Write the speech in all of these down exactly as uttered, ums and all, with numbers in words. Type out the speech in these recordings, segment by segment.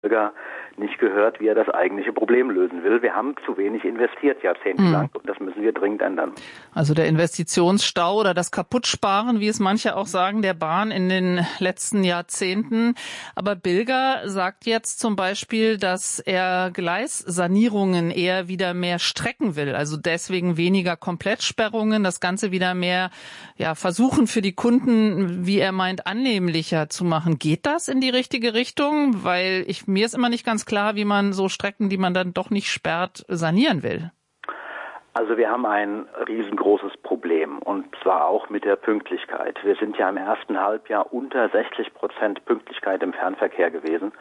Bürger nicht gehört, wie er das eigentliche Problem lösen will. Wir haben zu wenig investiert jahrzehntelang mhm. und das müssen wir dringend ändern. Also der Investitionsstau oder das Kaputtsparen, wie es manche auch sagen, der Bahn in den letzten Jahrzehnten. Aber Bilger sagt jetzt zum Beispiel, dass er Gleissanierungen eher wieder mehr strecken will. Also deswegen weniger Komplettsperrungen, das Ganze wieder mehr ja, versuchen für die Kunden, wie er meint, annehmlicher zu machen. Geht das in die richtige Richtung? Weil ich mir ist immer nicht ganz klar, wie man so Strecken, die man dann doch nicht sperrt, sanieren will. Also wir haben ein riesengroßes Problem und zwar auch mit der Pünktlichkeit. Wir sind ja im ersten Halbjahr unter sechzig Prozent Pünktlichkeit im Fernverkehr gewesen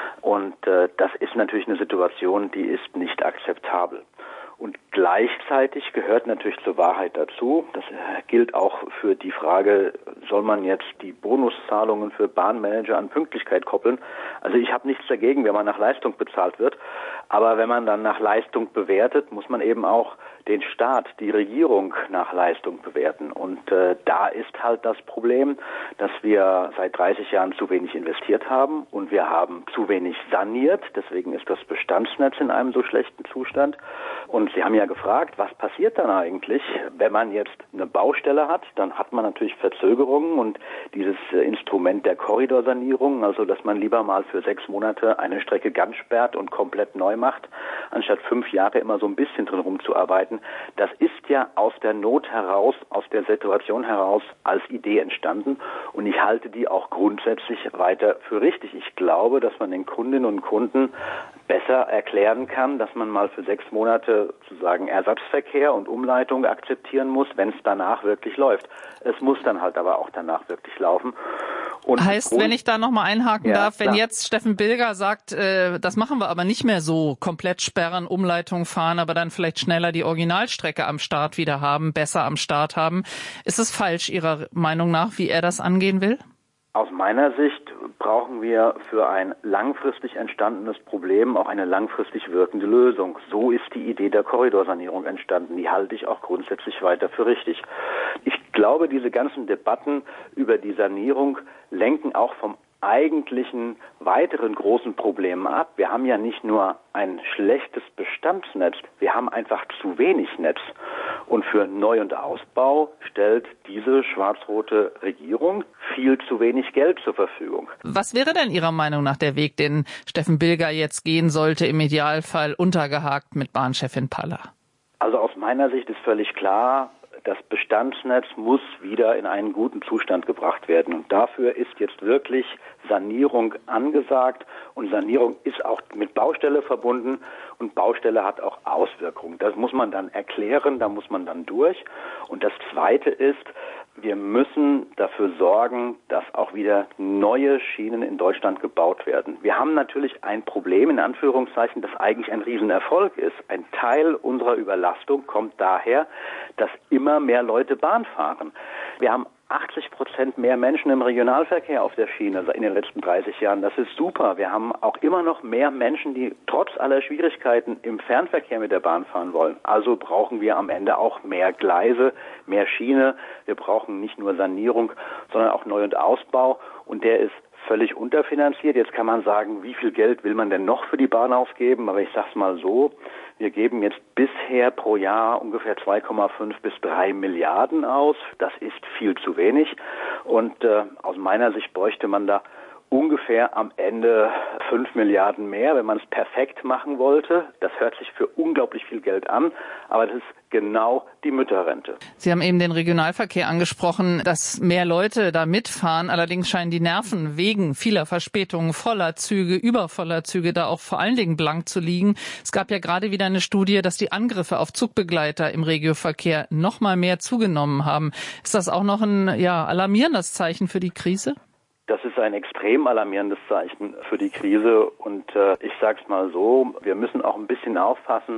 und äh, das ist natürlich eine Situation, die ist nicht akzeptabel. Und gleichzeitig gehört natürlich zur Wahrheit dazu, das gilt auch für die Frage, soll man jetzt die Bonuszahlungen für Bahnmanager an Pünktlichkeit koppeln? Also ich habe nichts dagegen, wenn man nach Leistung bezahlt wird, aber wenn man dann nach Leistung bewertet, muss man eben auch den Staat, die Regierung nach Leistung bewerten. Und äh, da ist halt das Problem, dass wir seit dreißig Jahren zu wenig investiert haben und wir haben zu wenig saniert. Deswegen ist das Bestandsnetz in einem so schlechten Zustand. Und Sie haben ja gefragt, was passiert dann eigentlich, wenn man jetzt eine Baustelle hat? Dann hat man natürlich Verzögerungen und dieses äh, Instrument der Korridorsanierung, also dass man lieber mal für sechs Monate eine Strecke ganz sperrt und komplett neu macht, anstatt fünf Jahre immer so ein bisschen drin rumzuarbeiten. Das ist ja aus der Not heraus, aus der Situation heraus als Idee entstanden und ich halte die auch grundsätzlich weiter für richtig. Ich glaube, dass man den Kundinnen und Kunden besser erklären kann, dass man mal für sechs Monate sozusagen Ersatzverkehr und Umleitung akzeptieren muss, wenn es danach wirklich läuft. Es muss dann halt aber auch danach wirklich laufen. Und heißt, wenn ich da nochmal einhaken ja, darf, wenn klar. jetzt Steffen Bilger sagt, äh, das machen wir aber nicht mehr so, komplett sperren, Umleitung fahren, aber dann vielleicht schneller die Originalstrecke am Start wieder haben, besser am Start haben. Ist es falsch Ihrer Meinung nach, wie er das angehen will? Aus meiner Sicht brauchen wir für ein langfristig entstandenes Problem auch eine langfristig wirkende Lösung. So ist die Idee der Korridorsanierung entstanden. Die halte ich auch grundsätzlich weiter für richtig. Ich glaube, diese ganzen Debatten über die Sanierung lenken auch vom eigentlichen weiteren großen Problemen ab. Wir haben ja nicht nur ein schlechtes Bestandsnetz, wir haben einfach zu wenig Netz. Und für Neu- und Ausbau stellt diese schwarz-rote Regierung viel zu wenig Geld zur Verfügung. Was wäre denn Ihrer Meinung nach der Weg, den Steffen Bilger jetzt gehen sollte, im Idealfall untergehakt mit Bahnchefin Paller? Also aus meiner Sicht ist völlig klar, das Bestandsnetz muss wieder in einen guten Zustand gebracht werden. Und dafür ist jetzt wirklich Sanierung angesagt. Und Sanierung ist auch mit Baustelle verbunden. Und Baustelle hat auch Auswirkungen. Das muss man dann erklären, da muss man dann durch. Und das Zweite ist, wir müssen dafür sorgen, dass auch wieder neue Schienen in Deutschland gebaut werden. Wir haben natürlich ein Problem, in Anführungszeichen, das eigentlich ein Riesenerfolg ist. Ein Teil unserer Überlastung kommt daher, dass immer mehr Leute Bahn fahren. Wir haben achtzig Prozent mehr Menschen im Regionalverkehr auf der Schiene in den letzten dreißig Jahren. Das ist super. Wir haben auch immer noch mehr Menschen, die trotz aller Schwierigkeiten im Fernverkehr mit der Bahn fahren wollen. Also brauchen wir am Ende auch mehr Gleise, mehr Schiene. Wir brauchen nicht nur Sanierung, sondern auch Neu- und Ausbau. Und der ist völlig unterfinanziert. Jetzt kann man sagen, wie viel Geld will man denn noch für die Bahn ausgeben? Aber ich sag's mal so, wir geben jetzt bisher pro Jahr ungefähr zwei Komma fünf bis drei Milliarden aus. Das ist viel zu wenig. Und äh, aus meiner Sicht bräuchte man da ungefähr am Ende fünf Milliarden mehr, wenn man es perfekt machen wollte. Das hört sich für unglaublich viel Geld an, aber das ist genau die Mütterrente. Sie haben eben den Regionalverkehr angesprochen, dass mehr Leute da mitfahren. Allerdings scheinen die Nerven wegen vieler Verspätungen, voller Züge, übervoller Züge da auch vor allen Dingen blank zu liegen. Es gab ja gerade wieder eine Studie, dass die Angriffe auf Zugbegleiter im Regioverkehr noch mal mehr zugenommen haben. Ist das auch noch ein ja, alarmierendes Zeichen für die Krise? Das ist ein extrem alarmierendes Zeichen für die Krise und äh, ich sage es mal so, wir müssen auch ein bisschen aufpassen,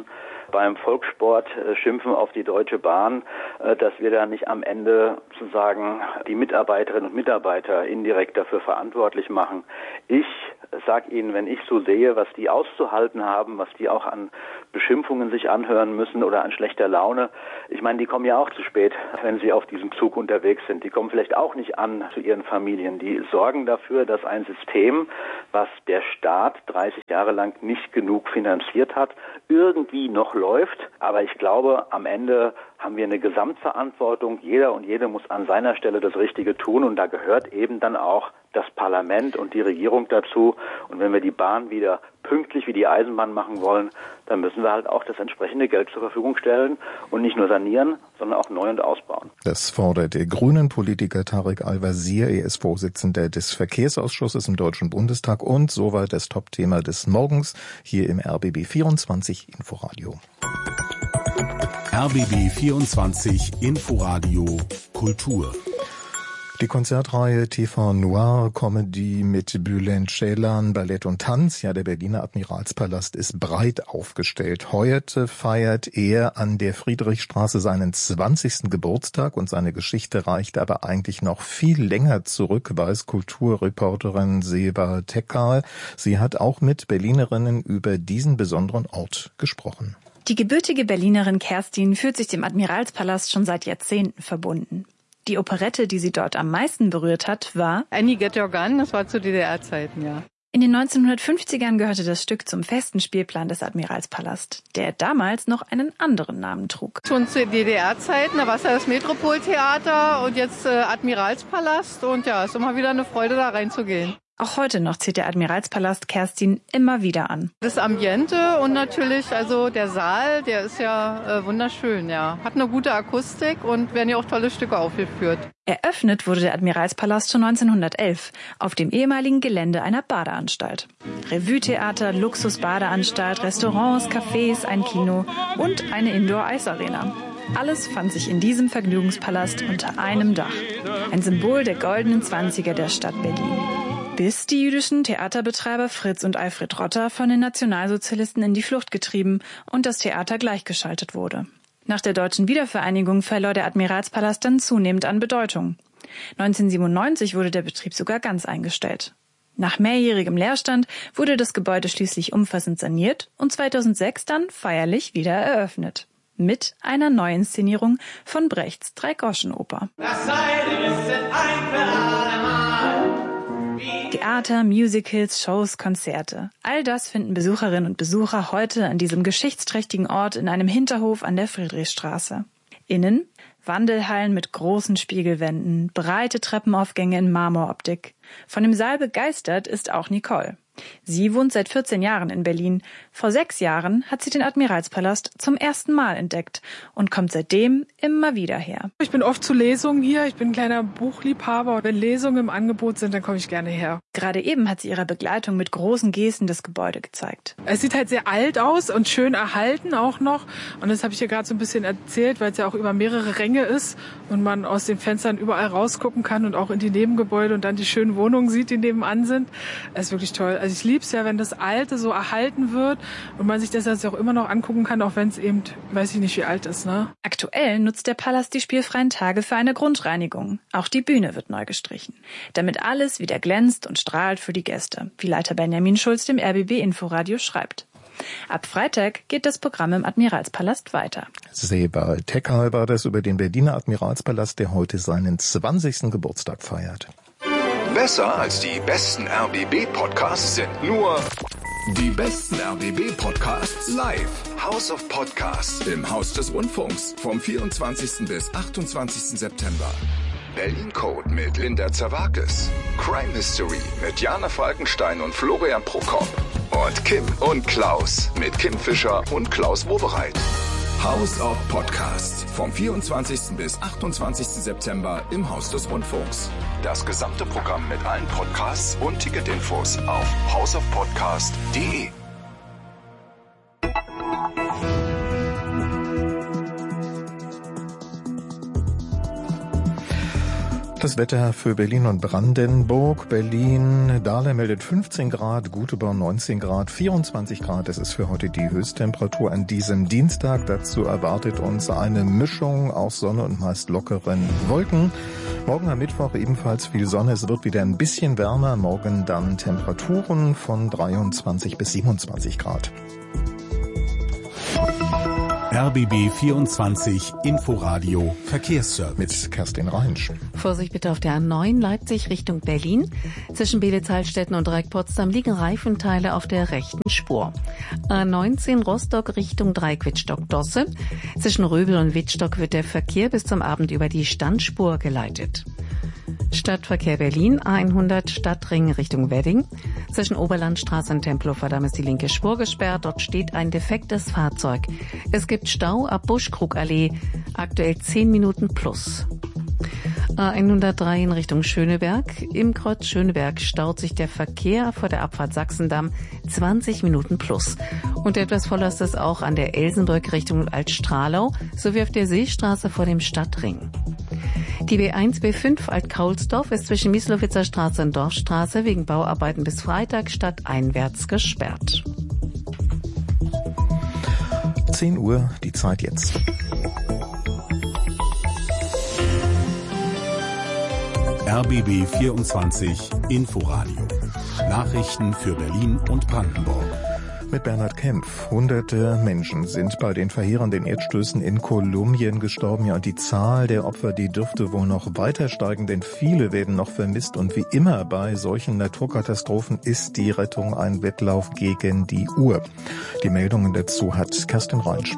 beim Volkssport äh, schimpfen auf die Deutsche Bahn, äh, dass wir da nicht am Ende sozusagen die Mitarbeiterinnen und Mitarbeiter indirekt dafür verantwortlich machen. Ich sag Ihnen, wenn ich so sehe, was die auszuhalten haben, was die auch an Beschimpfungen sich anhören müssen oder an schlechter Laune, ich meine, die kommen ja auch zu spät, wenn sie auf diesem Zug unterwegs sind. Die kommen vielleicht auch nicht an zu ihren Familien. Die sorgen dafür, dass ein System, was der Staat dreißig Jahre lang nicht genug finanziert hat, irgendwie noch läuft. Aber ich glaube, am Ende haben wir eine Gesamtverantwortung. Jeder und jede muss an seiner Stelle das Richtige tun. Und da gehört eben dann auch das Parlament und die Regierung dazu. Und wenn wir die Bahn wieder pünktlich wie die Eisenbahn machen wollen, dann müssen wir halt auch das entsprechende Geld zur Verfügung stellen und nicht nur sanieren, sondern auch neu und ausbauen. Das fordert der Grünen-Politiker Tarek Al-Wazir. Er ist Vorsitzender des Verkehrsausschusses im Deutschen Bundestag und soweit das Top-Thema des Morgens hier im R B B vierundzwanzig Inforadio. R B B vierundzwanzig Inforadio Kultur. Die Konzertreihe T V Noir Comedy mit Bülent Ceylan, Ballett und Tanz. Ja, der Berliner Admiralspalast ist breit aufgestellt. Heute feiert er an der Friedrichstraße seinen zwanzigsten Geburtstag und seine Geschichte reicht aber eigentlich noch viel länger zurück, weiß Kulturreporterin Seba Tekkal. Sie hat auch mit Berlinerinnen über diesen besonderen Ort gesprochen. Die gebürtige Berlinerin Kerstin fühlt sich dem Admiralspalast schon seit Jahrzehnten verbunden. Die Operette, die sie dort am meisten berührt hat, war Annie Get Your Gun, das war zu D D R-Zeiten, ja. In den neunzehnhundertfünfzigern gehörte das Stück zum festen Spielplan des Admiralspalast, der damals noch einen anderen Namen trug. Schon zu D D R-Zeiten, da war es ja das Metropoltheater und jetzt äh, Admiralspalast und ja, ist immer wieder eine Freude, da reinzugehen. Auch heute noch zieht der Admiralspalast Kerstin immer wieder an. Das Ambiente und natürlich also der Saal, der ist ja äh, wunderschön, ja. Hat eine gute Akustik und werden ja auch tolle Stücke aufgeführt. Eröffnet wurde der Admiralspalast schon neunzehnhundertelf auf dem ehemaligen Gelände einer Badeanstalt. Revue-Theater, Luxus-Badeanstalt, Restaurants, Cafés, ein Kino und eine Indoor-Eisarena. Alles fand sich in diesem Vergnügungspalast unter einem Dach. Ein Symbol der goldenen Zwanziger der Stadt Berlin. Bis die jüdischen Theaterbetreiber Fritz und Alfred Rotter von den Nationalsozialisten in die Flucht getrieben und das Theater gleichgeschaltet wurde. Nach der deutschen Wiedervereinigung verlor der Admiralspalast dann zunehmend an Bedeutung. neunzehnhundertsiebenundneunzig wurde der Betrieb sogar ganz eingestellt. Nach mehrjährigem Leerstand wurde das Gebäude schließlich umfassend saniert und zweitausendsechs dann feierlich wieder eröffnet. Mit einer Neuinszenierung von Brechts Dreigroschenoper. Das Seil ist ein für allemal. Theater, Musicals, Shows, Konzerte. All das finden Besucherinnen und Besucher heute an diesem geschichtsträchtigen Ort in einem Hinterhof an der Friedrichstraße. Innen Wandelhallen mit großen Spiegelwänden, breite Treppenaufgänge in Marmoroptik. Von dem Saal begeistert ist auch Nicole. Sie wohnt seit vierzehn Jahren in Berlin. Vor sechs Jahren hat sie den Admiralspalast zum ersten Mal entdeckt und kommt seitdem immer wieder her. Ich bin oft zu Lesungen hier. Ich bin ein kleiner Buchliebhaber. Wenn Lesungen im Angebot sind, dann komme ich gerne her. Gerade eben hat sie ihrer Begleitung mit großen Gesten das Gebäude gezeigt. Es sieht halt sehr alt aus und schön erhalten auch noch. Und das habe ich hier gerade so ein bisschen erzählt, weil es ja auch über mehrere Ränge ist und man aus den Fenstern überall rausgucken kann und auch in die Nebengebäude und dann die schönen Wohnungen sieht, die nebenan sind. Das ist wirklich toll. Also ich liebe es ja, wenn das Alte so erhalten wird und man sich das jetzt auch immer noch angucken kann, auch wenn es eben, weiß ich nicht, wie alt ist, ne? Aktuell nutzt der Palast die spielfreien Tage für eine Grundreinigung. Auch die Bühne wird neu gestrichen, damit alles wieder glänzt und strahlt für die Gäste, wie Leiter Benjamin Schulz dem R B B Inforadio schreibt. Ab Freitag geht das Programm im Admiralspalast weiter. Seba Tekkal war das über den Berliner Admiralspalast, der heute seinen zwanzigsten Geburtstag feiert. Besser als die besten R B B-Podcasts sind nur die besten R B B-Podcasts live. House of Podcasts im Haus des Rundfunks vom vierundzwanzigsten bis achtundzwanzigsten September. Berlin Code mit Linda Zerwakis. Crime Mystery mit Jana Falkenstein und Florian Prokop. Und Kim und Klaus mit Kim Fischer und Klaus Wowereit. House of Podcast vom vierundzwanzigsten bis achtundzwanzigsten September im Haus des Rundfunks. Das gesamte Programm mit allen Podcasts und Ticketinfos auf house of podcast punkt de. Das Wetter für Berlin und Brandenburg. Berlin, Dahlem meldet fünfzehn Grad, Göteborg neunzehn Grad, vierundzwanzig Grad. Das ist für heute die Höchsttemperatur an diesem Dienstag. Dazu erwartet uns eine Mischung aus Sonne und meist lockeren Wolken. Morgen am Mittwoch ebenfalls viel Sonne. Es wird wieder ein bisschen wärmer. Morgen dann Temperaturen von dreiundzwanzig bis siebenundzwanzig Grad. R B B vierundzwanzig Inforadio Verkehrsservice mit Kerstin Reinsch. Vorsicht bitte auf der A neun Leipzig Richtung Berlin. Zwischen Beelitz-Heilstätten und Dreieck-Potsdam liegen Reifenteile auf der rechten Spur. A neunzehn Rostock Richtung Dreieck-Wittstock-Dosse. Zwischen Röbel und Wittstock wird der Verkehr bis zum Abend über die Standspur geleitet. Stadtverkehr Berlin, A hundert Stadtring Richtung Wedding. Zwischen Oberlandstraße und Tempelhofer Damm ist die linke Spur gesperrt. Dort steht ein defektes Fahrzeug. Es gibt Stau ab Buschkrugallee, aktuell zehn Minuten plus. A hundertdrei in Richtung Schöneberg. Im Kreuz Schöneberg staut sich der Verkehr vor der Abfahrt Sachsendamm zwanzig Minuten plus. Und etwas voller ist es auch an der Elsenbrücke Richtung Altstralau sowie auf der Seestraße vor dem Stadtring. Die B eins B fünf Alt-Kaulsdorf ist zwischen Mieslowitzer Straße und Dorfstraße wegen Bauarbeiten bis Freitag stadteinwärts gesperrt. zehn Uhr, die Zeit jetzt. R B B vierundzwanzig Inforadio. Nachrichten für Berlin und Brandenburg. Mit Bernhard Kempf. Hunderte Menschen sind bei den verheerenden Erdstößen in Kolumbien gestorben. Ja, und die Zahl der Opfer, die dürfte wohl noch weiter steigen, denn viele werden noch vermisst. Und wie immer bei solchen Naturkatastrophen ist die Rettung ein Wettlauf gegen die Uhr. Die Meldungen dazu hat Kerstin Reinsch.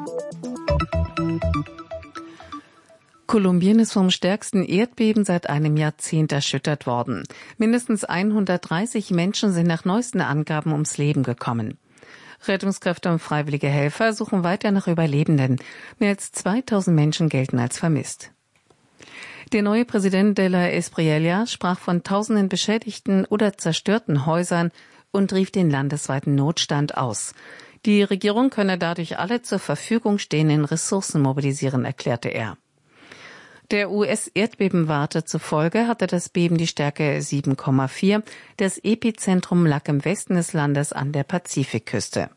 Kolumbien ist vom stärksten Erdbeben seit einem Jahrzehnt erschüttert worden. Mindestens hundertdreißig Menschen sind nach neuesten Angaben ums Leben gekommen. Rettungskräfte und freiwillige Helfer suchen weiter nach Überlebenden. Mehr als zweitausend Menschen gelten als vermisst. Der neue Präsident de la Espriella sprach von tausenden beschädigten oder zerstörten Häusern und rief den landesweiten Notstand aus. Die Regierung könne dadurch alle zur Verfügung stehenden Ressourcen mobilisieren, erklärte er. Der U S-Erdbebenwarte zufolge hatte das Beben die Stärke sieben Komma vier. Das Epizentrum lag im Westen des Landes an der Pazifikküste.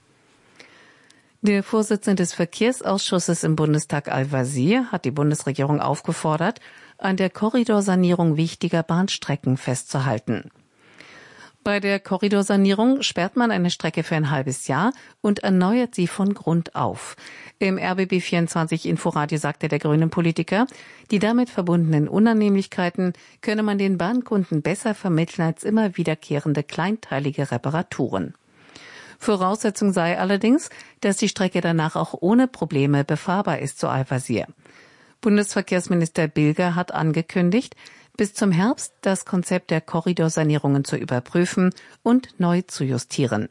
Der Vorsitzende des Verkehrsausschusses im Bundestag Al-Wazir hat die Bundesregierung aufgefordert, an der Korridorsanierung wichtiger Bahnstrecken festzuhalten. Bei der Korridorsanierung sperrt man eine Strecke für ein halbes Jahr und erneuert sie von Grund auf. Im R B B vierundzwanzig Inforadio sagte der grüne Politiker, die damit verbundenen Unannehmlichkeiten könne man den Bahnkunden besser vermitteln als immer wiederkehrende kleinteilige Reparaturen. Voraussetzung sei allerdings, dass die Strecke danach auch ohne Probleme befahrbar ist, so Al-Wazir. Bundesverkehrsminister Bilger hat angekündigt, bis zum Herbst das Konzept der Korridorsanierungen zu überprüfen und neu zu justieren.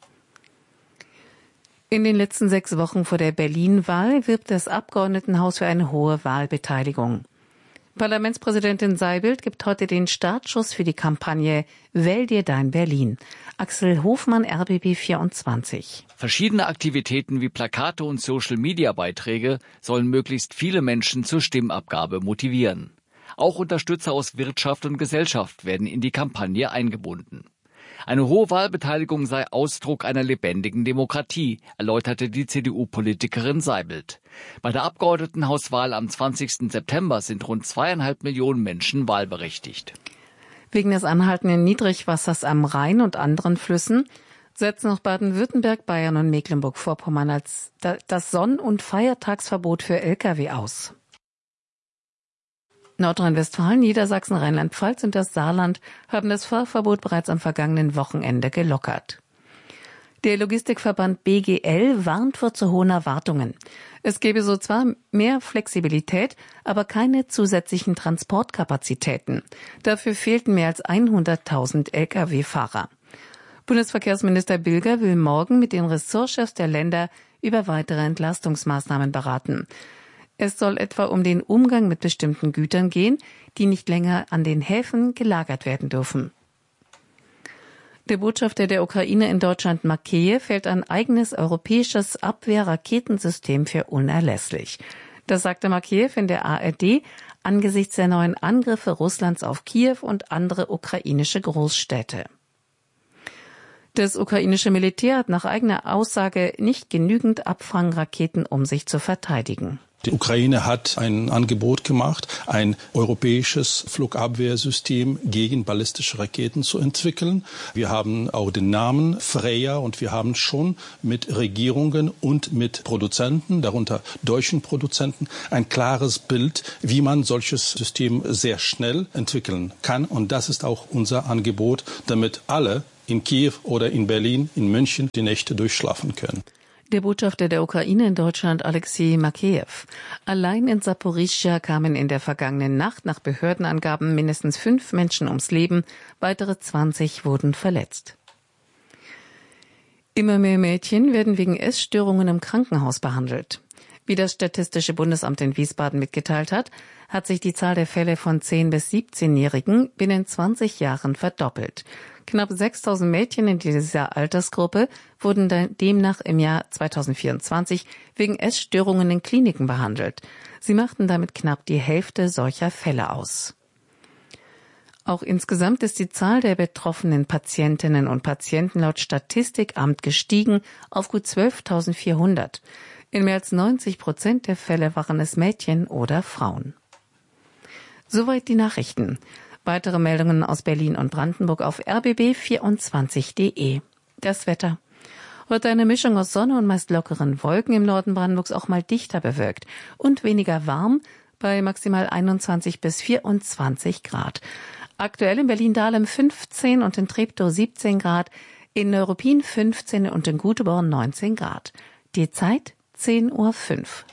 In den letzten sechs Wochen vor der Berlin-Wahl wirbt das Abgeordnetenhaus für eine hohe Wahlbeteiligung. Parlamentspräsidentin Seibild gibt heute den Startschuss für die Kampagne Wähl dir dein Berlin. Axel Hofmann, R B B vierundzwanzig. Verschiedene Aktivitäten wie Plakate und Social-Media-Beiträge sollen möglichst viele Menschen zur Stimmabgabe motivieren. Auch Unterstützer aus Wirtschaft und Gesellschaft werden in die Kampagne eingebunden. Eine hohe Wahlbeteiligung sei Ausdruck einer lebendigen Demokratie, erläuterte die C D U-Politikerin Seibild. Bei der Abgeordnetenhauswahl am zwanzigsten September sind rund zweieinhalb Millionen Menschen wahlberechtigt. Wegen des anhaltenden Niedrigwassers am Rhein und anderen Flüssen setzen auch Baden-Württemberg, Bayern und Mecklenburg-Vorpommern als das Sonn- und Feiertagsverbot für L K W aus. Nordrhein-Westfalen, Niedersachsen, Rheinland-Pfalz und das Saarland haben das Fahrverbot bereits am vergangenen Wochenende gelockert. Der Logistikverband B G L warnt vor zu hohen Erwartungen. Es gebe so zwar mehr Flexibilität, aber keine zusätzlichen Transportkapazitäten. Dafür fehlten mehr als hunderttausend L K W-Fahrer. Bundesverkehrsminister Bilger will morgen mit den Ressortchefs der Länder über weitere Entlastungsmaßnahmen beraten. Es soll etwa um den Umgang mit bestimmten Gütern gehen, die nicht länger an den Häfen gelagert werden dürfen. Der Botschafter der Ukraine in Deutschland, Makeyev, hält ein eigenes europäisches Abwehrraketensystem für unerlässlich. Das sagte Makeyev in der A R D angesichts der neuen Angriffe Russlands auf Kiew und andere ukrainische Großstädte. Das ukrainische Militär hat nach eigener Aussage nicht genügend Abfangraketen, um sich zu verteidigen. Die Ukraine hat ein Angebot gemacht, ein europäisches Flugabwehrsystem gegen ballistische Raketen zu entwickeln. Wir haben auch den Namen Freya und wir haben schon mit Regierungen und mit Produzenten, darunter deutschen Produzenten, ein klares Bild, wie man solches System sehr schnell entwickeln kann. Und das ist auch unser Angebot, damit alle in Kiew oder in Berlin, in München die Nächte durchschlafen können. Der Botschafter der Ukraine in Deutschland, Alexei Makeyev. Allein in Saporischschja kamen in der vergangenen Nacht nach Behördenangaben mindestens fünf Menschen ums Leben, weitere zwanzig wurden verletzt. Immer mehr Mädchen werden wegen Essstörungen im Krankenhaus behandelt. Wie das Statistische Bundesamt in Wiesbaden mitgeteilt hat, hat sich die Zahl der Fälle von zehn- bis siebzehnjährigen binnen zwanzig Jahren verdoppelt. Knapp sechstausend Mädchen in dieser Altersgruppe wurden demnach im Jahr zweitausendvierundzwanzig wegen Essstörungen in Kliniken behandelt. Sie machten damit knapp die Hälfte solcher Fälle aus. Auch insgesamt ist die Zahl der betroffenen Patientinnen und Patienten laut Statistikamt gestiegen auf gut zwölftausendvierhundert. In mehr als neunzig Prozent der Fälle waren es Mädchen oder Frauen. Soweit die Nachrichten. Weitere Meldungen aus Berlin und Brandenburg auf r b b vierundzwanzig punkt d e. Das Wetter. Heute eine Mischung aus Sonne und meist lockeren Wolken, im Norden Brandenburgs auch mal dichter bewölkt und weniger warm bei maximal einundzwanzig bis vierundzwanzig Grad. Aktuell in Berlin-Dahlem fünfzehn und in Treptow siebzehn Grad, in Neuruppin fünfzehn und in Göteborg neunzehn Grad. Die Zeit zehn Uhr fünf.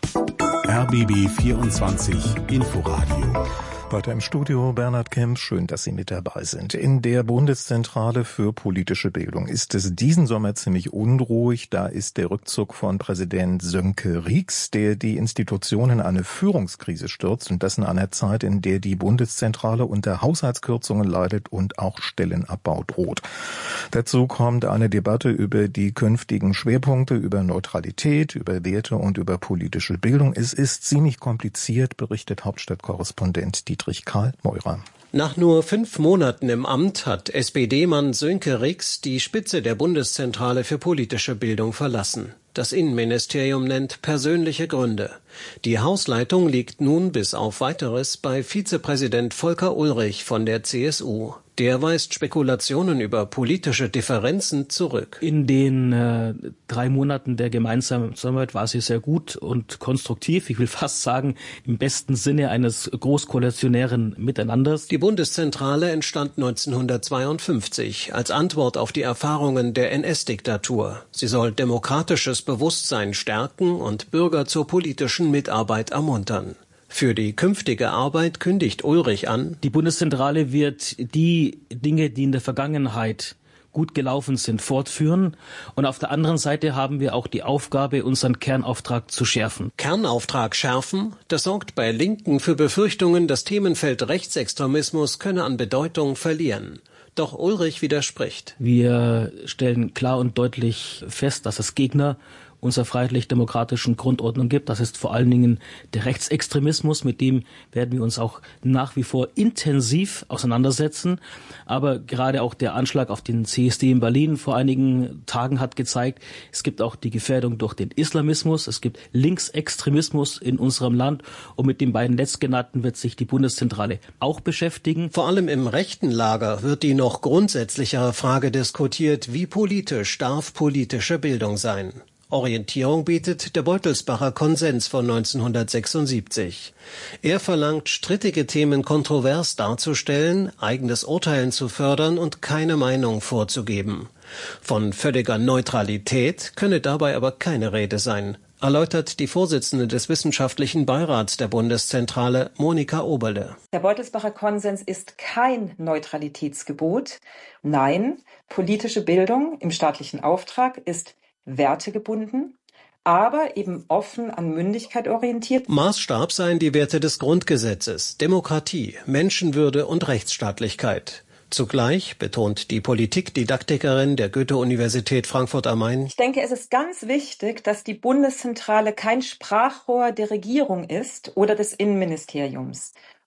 R B B vierundzwanzig Inforadio. Weiter im Studio Bernhard Kemp, schön, dass Sie mit dabei sind. In der Bundeszentrale für politische Bildung ist es diesen Sommer ziemlich unruhig. Da ist der Rückzug von Präsident Sönke Riegs, der die Institution in eine Führungskrise stürzt, und das in einer Zeit, in der die Bundeszentrale unter Haushaltskürzungen leidet und auch Stellenabbau droht. Dazu kommt eine Debatte über die künftigen Schwerpunkte, über Neutralität, über Werte und über politische Bildung. Es ist ziemlich kompliziert, berichtet Hauptstadtkorrespondent Dietrich Karl Meurer. Nach nur fünf Monaten im Amt hat S P D-Mann Sönke Riegs die Spitze der Bundeszentrale für politische Bildung verlassen. Das Innenministerium nennt persönliche Gründe. Die Hausleitung liegt nun bis auf Weiteres bei Vizepräsident Volker Ullrich von der C S U. Der weist Spekulationen über politische Differenzen zurück. In den äh, drei Monaten der gemeinsamen Zusammenarbeit war sie sehr gut und konstruktiv. Ich will fast sagen, im besten Sinne eines großkoalitionären Miteinanders. Die Bundeszentrale entstand neunzehnhundertzweiundfünfzig als Antwort auf die Erfahrungen der N S-Diktatur. Sie soll demokratisches Bewusstsein stärken und Bürger zur politischen Mitarbeit ermuntern. Für die künftige Arbeit kündigt Ullrich an: Die Bundeszentrale wird die Dinge, die in der Vergangenheit gut gelaufen sind, fortführen. Und auf der anderen Seite haben wir auch die Aufgabe, unseren Kernauftrag zu schärfen. Kernauftrag schärfen? Das sorgt bei Linken für Befürchtungen, das Themenfeld Rechtsextremismus könne an Bedeutung verlieren. Doch Ullrich widerspricht. Wir stellen klar und deutlich fest, dass es Gegner unserer freiheitlich-demokratischen Grundordnung gibt. Das ist vor allen Dingen der Rechtsextremismus, mit dem werden wir uns auch nach wie vor intensiv auseinandersetzen. Aber gerade auch der Anschlag auf den C S D in Berlin vor einigen Tagen hat gezeigt, es gibt auch die Gefährdung durch den Islamismus, es gibt Linksextremismus in unserem Land, und mit den beiden letztgenannten wird sich die Bundeszentrale auch beschäftigen. Vor allem im rechten Lager wird die noch grundsätzlichere Frage diskutiert: Wie politisch darf politische Bildung sein? Orientierung bietet der Beutelsbacher Konsens von neunzehnhundertsechsundsiebzig. Er verlangt, strittige Themen kontrovers darzustellen, eigenes Urteilen zu fördern und keine Meinung vorzugeben. Von völliger Neutralität könne dabei aber keine Rede sein, erläutert die Vorsitzende des Wissenschaftlichen Beirats der Bundeszentrale, Monika Oberle. Der Beutelsbacher Konsens ist kein Neutralitätsgebot. Nein, politische Bildung im staatlichen Auftrag ist wertegebunden, aber eben offen an Mündigkeit orientiert. Maßstab seien die Werte des Grundgesetzes, Demokratie, Menschenwürde und Rechtsstaatlichkeit. Zugleich betont die Politikdidaktikerin der Goethe-Universität Frankfurt am Main: Ich denke, es ist ganz wichtig, dass die Bundeszentrale kein Sprachrohr der Regierung ist oder des Innenministeriums.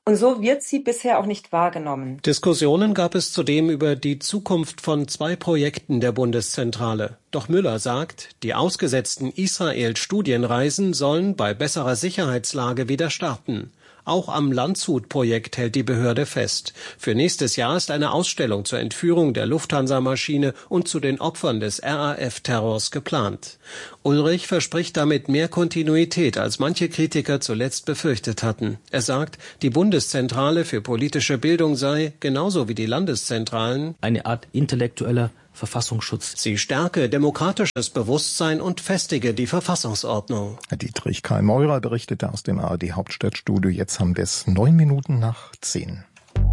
Und so wird sie bisher auch nicht wahrgenommen. Diskussionen gab es zudem über die Zukunft von zwei Projekten der Bundeszentrale. Doch Müller sagt, die ausgesetzten Israel-Studienreisen sollen bei besserer Sicherheitslage wieder starten. Auch am Landshut-Projekt hält die Behörde fest. Für nächstes Jahr ist eine Ausstellung zur Entführung der Lufthansa-Maschine und zu den Opfern des R A F-Terrors geplant. Ulrich verspricht damit mehr Kontinuität, als manche Kritiker zuletzt befürchtet hatten. Er sagt, die Bundeszentrale für politische Bildung sei, genauso wie die Landeszentralen, eine Art intellektueller Verfassungsschutz. Sie stärke demokratisches Bewusstsein und festige die Verfassungsordnung. Dietrich Karl Meurer berichtete aus dem A R D Hauptstadtstudio. Jetzt haben wir es neun Minuten nach zehn.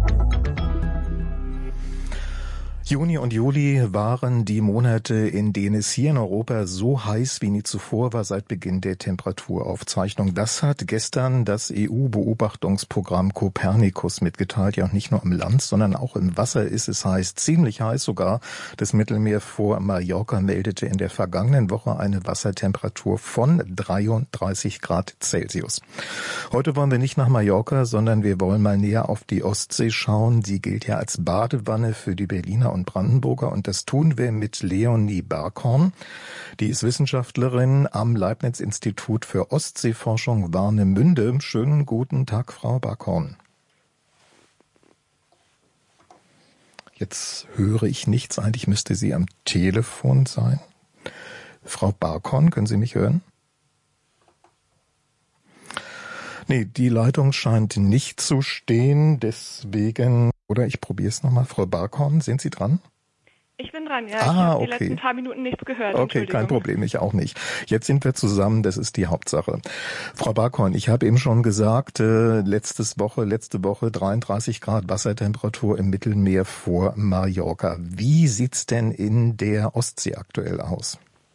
Juni und Juli waren die Monate, in denen es hier in Europa so heiß wie nie zuvor war seit Beginn der Temperaturaufzeichnung. Das hat gestern das E U-Beobachtungsprogramm Copernicus mitgeteilt. Ja, und nicht nur am Land, sondern auch im Wasser ist es heiß, ziemlich heiß sogar. Das Mittelmeer vor Mallorca meldete in der vergangenen Woche eine Wassertemperatur von dreiunddreißig Grad Celsius. Heute wollen wir nicht nach Mallorca, sondern wir wollen mal näher auf die Ostsee schauen. Die gilt ja als Badewanne für die Berliner und Brandenburger, und das tun wir mit Leonie Berghorn. Die ist Wissenschaftlerin am Leibniz-Institut für Ostseeforschung Warnemünde. Schönen guten Tag, Frau Berghorn. Jetzt höre ich nichts. Eigentlich müsste sie am Telefon sein. Frau Berghorn, können Sie mich hören? Nee, die Leitung scheint nicht zu stehen, deswegen, oder ich probiere es nochmal. Frau Berghorn, sind Sie dran? Ich bin dran, ja. Ah, ich habe okay. die letzten paar Minuten nichts gehört. Okay, kein Problem, ich auch nicht. Jetzt sind wir zusammen, das ist die Hauptsache. Frau Berghorn, ich habe eben schon gesagt, äh, letztes Woche, letzte Woche dreiunddreißig Grad Wassertemperatur im Mittelmeer vor Mallorca. Wie sieht's denn in der Ostsee aktuell aus?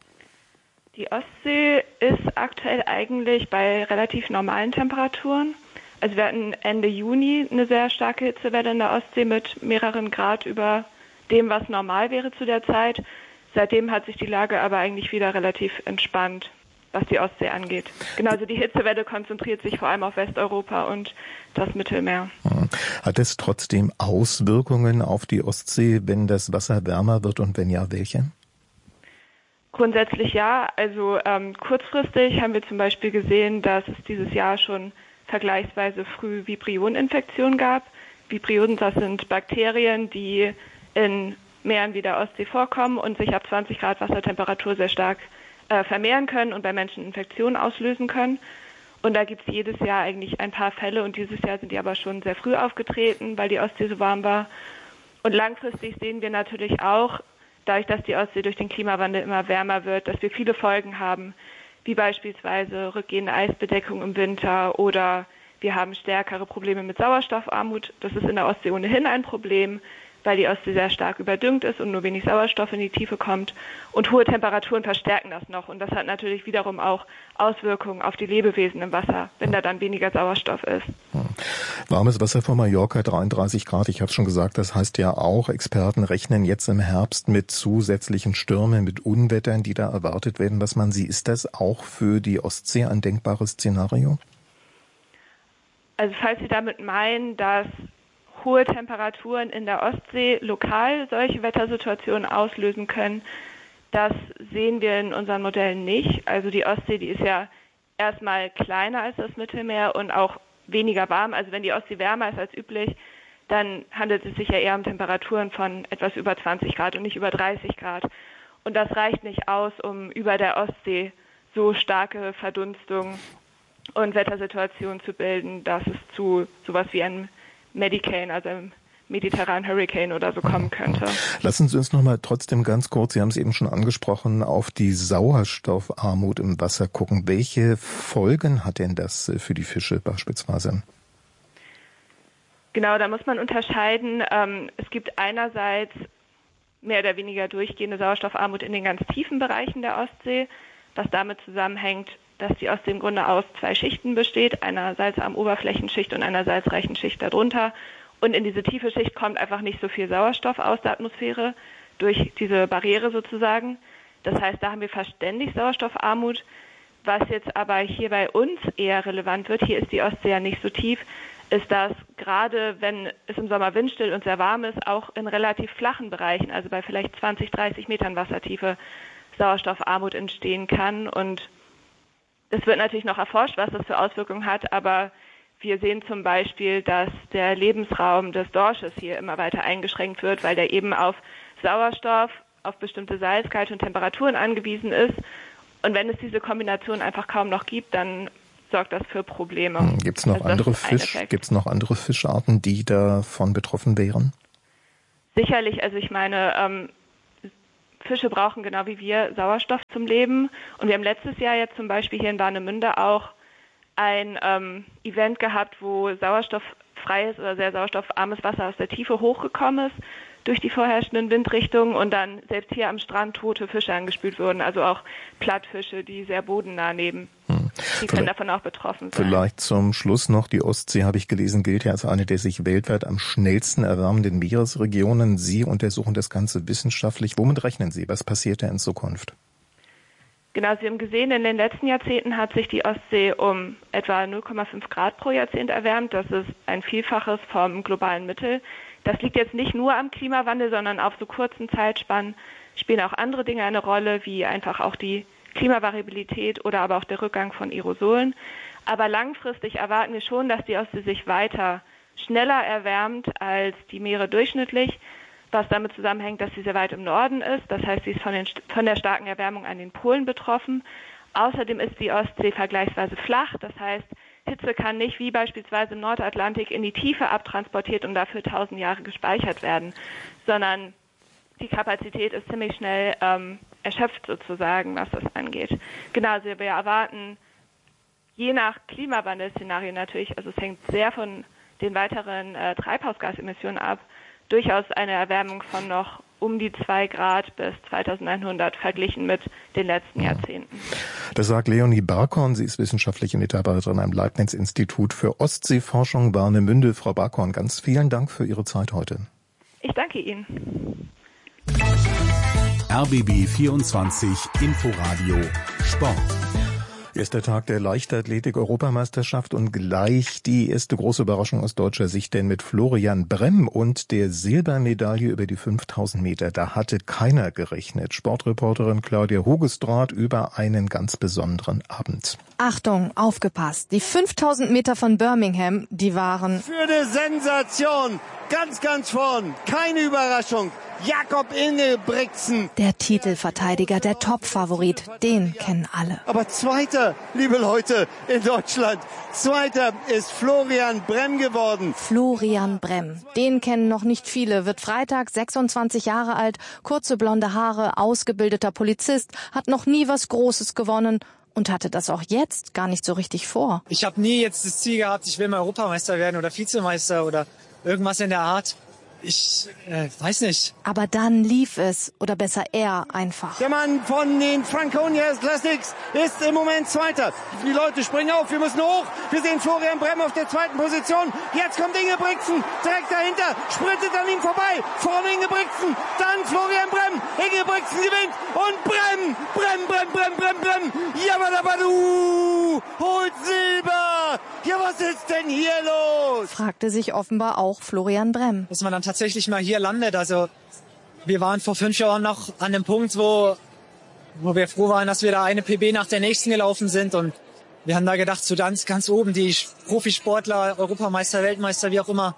Die Ostsee ist aktuell eigentlich bei relativ normalen Temperaturen. Also wir hatten Ende Juni eine sehr starke Hitzewelle in der Ostsee mit mehreren Grad über dem, was normal wäre zu der Zeit. Seitdem hat sich die Lage aber eigentlich wieder relativ entspannt, was die Ostsee angeht. Genau, also die Hitzewelle konzentriert sich vor allem auf Westeuropa und das Mittelmeer. Hat es trotzdem Auswirkungen auf die Ostsee, wenn das Wasser wärmer wird, und wenn ja, welche? Grundsätzlich ja. Also ähm, kurzfristig haben wir zum Beispiel gesehen, dass es dieses Jahr schon vergleichsweise früh Vibrioneninfektionen gab. Vibrionen, das sind Bakterien, die in Meeren wie der Ostsee vorkommen und sich ab zwanzig Grad Wassertemperatur sehr stark äh, vermehren können und bei Menschen Infektionen auslösen können. Und da gibt es jedes Jahr eigentlich ein paar Fälle, und dieses Jahr sind die aber schon sehr früh aufgetreten, weil die Ostsee so warm war. Und langfristig sehen wir natürlich auch, dadurch, dass die Ostsee durch den Klimawandel immer wärmer wird, dass wir viele Folgen haben, wie beispielsweise rückgehende Eisbedeckung im Winter, oder wir haben stärkere Probleme mit Sauerstoffarmut. Das ist in der Ostsee ohnehin ein Problem, weil die Ostsee sehr stark überdüngt ist und nur wenig Sauerstoff in die Tiefe kommt. Und hohe Temperaturen verstärken das noch. Und das hat natürlich wiederum auch Auswirkungen auf die Lebewesen im Wasser, wenn da dann weniger Sauerstoff ist. Warmes Wasser vor Mallorca, dreiunddreißig Grad. Ich habe es schon gesagt, das heißt ja auch, Experten rechnen jetzt im Herbst mit zusätzlichen Stürmen, mit Unwettern, die da erwartet werden. Was man sieht, ist das auch für die Ostsee ein denkbares Szenario? Also falls Sie damit meinen, dass hohe Temperaturen in der Ostsee lokal solche Wettersituationen auslösen können, das sehen wir in unseren Modellen nicht. Also die Ostsee, die ist ja erstmal kleiner als das Mittelmeer und auch weniger warm. Also wenn die Ostsee wärmer ist als üblich, dann handelt es sich ja eher um Temperaturen von etwas über zwanzig Grad und nicht über dreißig Grad. Und das reicht nicht aus, um über der Ostsee so starke Verdunstung und Wettersituationen zu bilden, dass es zu sowas wie einem Medicane, also einem mediterranen Hurricane oder so kommen könnte. Lassen Sie uns noch mal trotzdem ganz kurz, Sie haben es eben schon angesprochen, auf die Sauerstoffarmut im Wasser gucken. Welche Folgen hat denn das für die Fische beispielsweise? Genau, da muss man unterscheiden. Ähm, es gibt einerseits mehr oder weniger durchgehende Sauerstoffarmut in den ganz tiefen Bereichen der Ostsee, was damit zusammenhängt, dass die Ostsee im Grunde aus zwei Schichten besteht, einer salzarmen Oberflächenschicht und einer salzreichen Schicht darunter. Und in diese tiefe Schicht kommt einfach nicht so viel Sauerstoff aus der Atmosphäre durch diese Barriere sozusagen. Das heißt, da haben wir fast ständig Sauerstoffarmut. Was jetzt aber hier bei uns eher relevant wird, hier ist die Ostsee ja nicht so tief, ist, dass gerade wenn es im Sommer windstill und sehr warm ist, auch in relativ flachen Bereichen, also bei vielleicht zwanzig, dreißig Metern Wassertiefe, Sauerstoffarmut entstehen kann. Und es wird natürlich noch erforscht, was das für Auswirkungen hat, aber wir sehen zum Beispiel, dass der Lebensraum des Dorsches hier immer weiter eingeschränkt wird, weil der eben auf Sauerstoff, auf bestimmte Salzgehalt und Temperaturen angewiesen ist. Und wenn es diese Kombination einfach kaum noch gibt, dann sorgt das für Probleme. Gibt es noch also andere Fisch? Gibt es noch andere Fischarten, die davon betroffen wären? Sicherlich, also ich meine, ähm, Fische brauchen genau wie wir Sauerstoff zum Leben. Und wir haben letztes Jahr jetzt zum Beispiel hier in Warnemünde auch ein ähm, Event gehabt, wo sauerstofffreies oder sehr sauerstoffarmes Wasser aus der Tiefe hochgekommen ist durch die vorherrschenden Windrichtungen und dann selbst hier am Strand tote Fische angespült wurden, also auch Plattfische, die sehr bodennah leben. Hm. Die können davon auch betroffen sein. Vielleicht zum Schluss noch, die Ostsee, habe ich gelesen, gilt ja als eine der sich weltweit am schnellsten erwärmenden Meeresregionen. Sie untersuchen das Ganze wissenschaftlich. Womit rechnen Sie? Was passiert da in Zukunft? Genau, Sie haben gesehen, in den letzten Jahrzehnten hat sich die Ostsee um etwa null Komma fünf Grad pro Jahrzehnt erwärmt. Das ist ein Vielfaches vom globalen Mittel. Das liegt jetzt nicht nur am Klimawandel, sondern auf so kurzen Zeitspannen spielen auch andere Dinge eine Rolle, wie einfach auch die Klimavariabilität oder aber auch der Rückgang von Aerosolen. Aber langfristig erwarten wir schon, dass die Ostsee sich weiter schneller erwärmt als die Meere durchschnittlich, was damit zusammenhängt, dass sie sehr weit im Norden ist. Das heißt, sie ist von, den, von der starken Erwärmung an den Polen betroffen. Außerdem ist die Ostsee vergleichsweise flach. Das heißt, Hitze kann nicht wie beispielsweise im Nordatlantik in die Tiefe abtransportiert und dafür tausend Jahre gespeichert werden, sondern die Kapazität ist ziemlich schnell ähm, erschöpft sozusagen, was das angeht. Genau, also wir erwarten je nach Klimawandelszenario natürlich, also es hängt sehr von den weiteren äh, Treibhausgasemissionen ab, durchaus eine Erwärmung von noch um die zwei Grad bis zweitausendeinhundert verglichen mit den letzten Jahrzehnten. Das sagt Leonie Barkhorn. Sie ist wissenschaftliche Mitarbeiterin am Leibniz-Institut für Ostseeforschung Warnemünde. Frau Barkhorn, ganz vielen Dank für Ihre Zeit heute. Ich danke Ihnen. R B B vierundzwanzig Inforadio Sport. Erster Tag der Leichtathletik-Europameisterschaft und gleich die erste große Überraschung aus deutscher Sicht, denn mit Florian Bremm und der Silbermedaille über die fünftausend Meter, da hatte keiner gerechnet. Sportreporterin Claudia Hugestraat über einen ganz besonderen Abend. Achtung, aufgepasst, die fünftausend Meter von Birmingham, die waren... Für eine Sensation, ganz, ganz vorn, keine Überraschung. Jakob Ingebrigtsen. Der Titelverteidiger, der Top-Favorit, den kennen alle. Aber Zweiter, liebe Leute, in Deutschland, Zweiter ist Florian Bremm geworden. Florian Bremm, den kennen noch nicht viele, wird Freitag sechsundzwanzig Jahre alt, kurze blonde Haare, ausgebildeter Polizist, hat noch nie was Großes gewonnen. Und hatte das auch jetzt gar nicht so richtig vor. Ich habe nie jetzt das Ziel gehabt, ich will mal Europameister werden oder Vizemeister oder irgendwas in der Art. Ich äh, weiß nicht. Aber dann lief es, oder besser er einfach. Der Mann von den Franconia Classics ist im Moment Zweiter. Die Leute springen auf, wir müssen hoch. Wir sehen Florian Bremm auf der zweiten Position. Jetzt kommt Ingebrigtsen, direkt dahinter, sprintet an ihm vorbei. Vorne Ingebrigtsen, dann Florian Bremm. Ingebrigtsen gewinnt und Bremm, Bremm, Bremm, Bremm, Bremm, Bremm. Jabadabadu, holt Silber. Ja, was ist denn hier los? Fragte sich offenbar auch Florian Bremm. Dass man dann tatsächlich mal hier landet. Also wir waren vor fünf Jahren noch an dem Punkt, wo, wo wir froh waren, dass wir da eine P B nach der nächsten gelaufen sind. Und wir haben da gedacht, so ganz, ganz oben, die Profisportler, Europameister, Weltmeister, wie auch immer,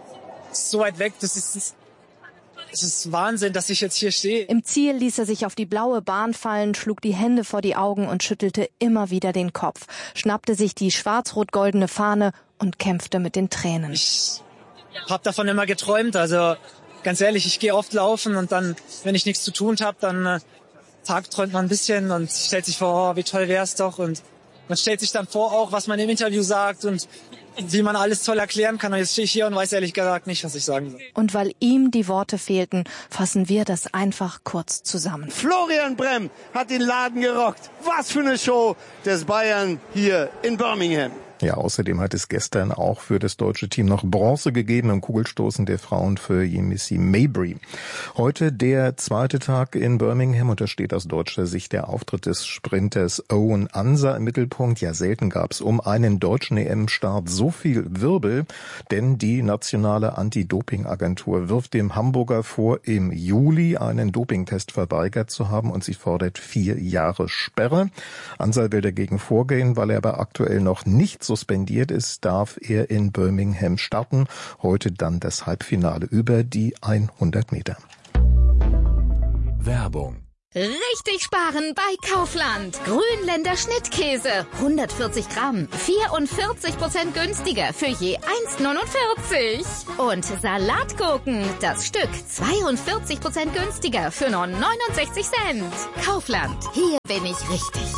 so weit weg. Das ist, das ist Wahnsinn, dass ich jetzt hier stehe. Im Ziel ließ er sich auf die blaue Bahn fallen, schlug die Hände vor die Augen und schüttelte immer wieder den Kopf, schnappte sich die schwarz-rot-goldene Fahne und kämpfte mit den Tränen. Ich hab davon immer geträumt, also ganz ehrlich, ich gehe oft laufen und dann, wenn ich nichts zu tun habe, dann äh, tagträumt man ein bisschen und stellt sich vor, oh, wie toll wär's doch, und man stellt sich dann vor auch, was man im Interview sagt und wie man alles toll erklären kann. Und jetzt stehe ich hier und weiß ehrlich gesagt nicht, was ich sagen soll. Und weil ihm die Worte fehlten, fassen wir das einfach kurz zusammen. Florian Bremm hat den Laden gerockt. Was für eine Show des Bayern hier in Birmingham. Ja, außerdem hat es gestern auch für das deutsche Team noch Bronze gegeben im Kugelstoßen der Frauen für Yemisi Mabry. Heute der zweite Tag in Birmingham und da steht aus deutscher Sicht der Auftritt des Sprinters Owen Ansa im Mittelpunkt. Ja, selten gab es um einen deutschen E M-Start so viel Wirbel, denn die nationale Anti-Doping-Agentur wirft dem Hamburger vor, im Juli einen Dopingtest verweigert zu haben und sie fordert vier Jahre Sperre. Ansa will dagegen vorgehen, weil er aber aktuell noch nicht suspendiert ist, darf er in Birmingham starten. Heute dann das Halbfinale über die hundert Meter. Werbung. Richtig sparen bei Kaufland. Grünländer Schnittkäse. hundertvierzig Gramm. vierundvierzig Prozent günstiger für je eins Komma neunundvierzig. Und Salatgurken. Das Stück zweiundvierzig Prozent günstiger für nur neunundsechzig Cent. Kaufland. Hier bin ich richtig.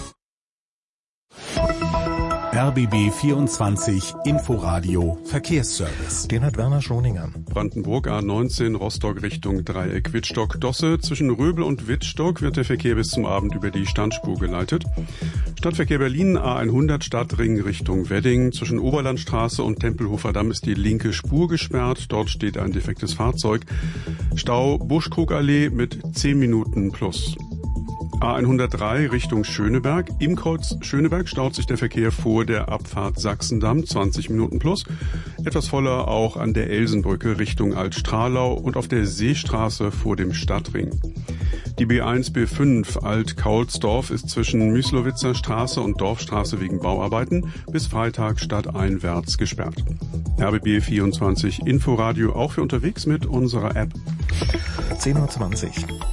R B B vierundzwanzig Inforadio Verkehrsservice. Den hat Werner Schoninger. Brandenburg A neunzehn Rostock Richtung Dreieck Wittstock-Dosse. Zwischen Röbel und Wittstock wird der Verkehr bis zum Abend über die Standspur geleitet. Stadtverkehr Berlin A hundert Stadtring Richtung Wedding. Zwischen Oberlandstraße und Tempelhofer Damm ist die linke Spur gesperrt. Dort steht ein defektes Fahrzeug. Stau Buschkrugallee mit zehn Minuten plus. A hundertdrei Richtung Schöneberg. Im Kreuz Schöneberg staut sich der Verkehr vor der Abfahrt Sachsendamm, zwanzig Minuten plus. Etwas voller auch an der Elsenbrücke Richtung Altstrahlau und auf der Seestraße vor dem Stadtring. Die B eins B fünf Alt-Kaulsdorf ist zwischen Müslowitzer Straße und Dorfstraße wegen Bauarbeiten bis Freitag stadteinwärts gesperrt. R B B vierundzwanzig Inforadio auch für unterwegs mit unserer App. zehn Uhr zwanzig.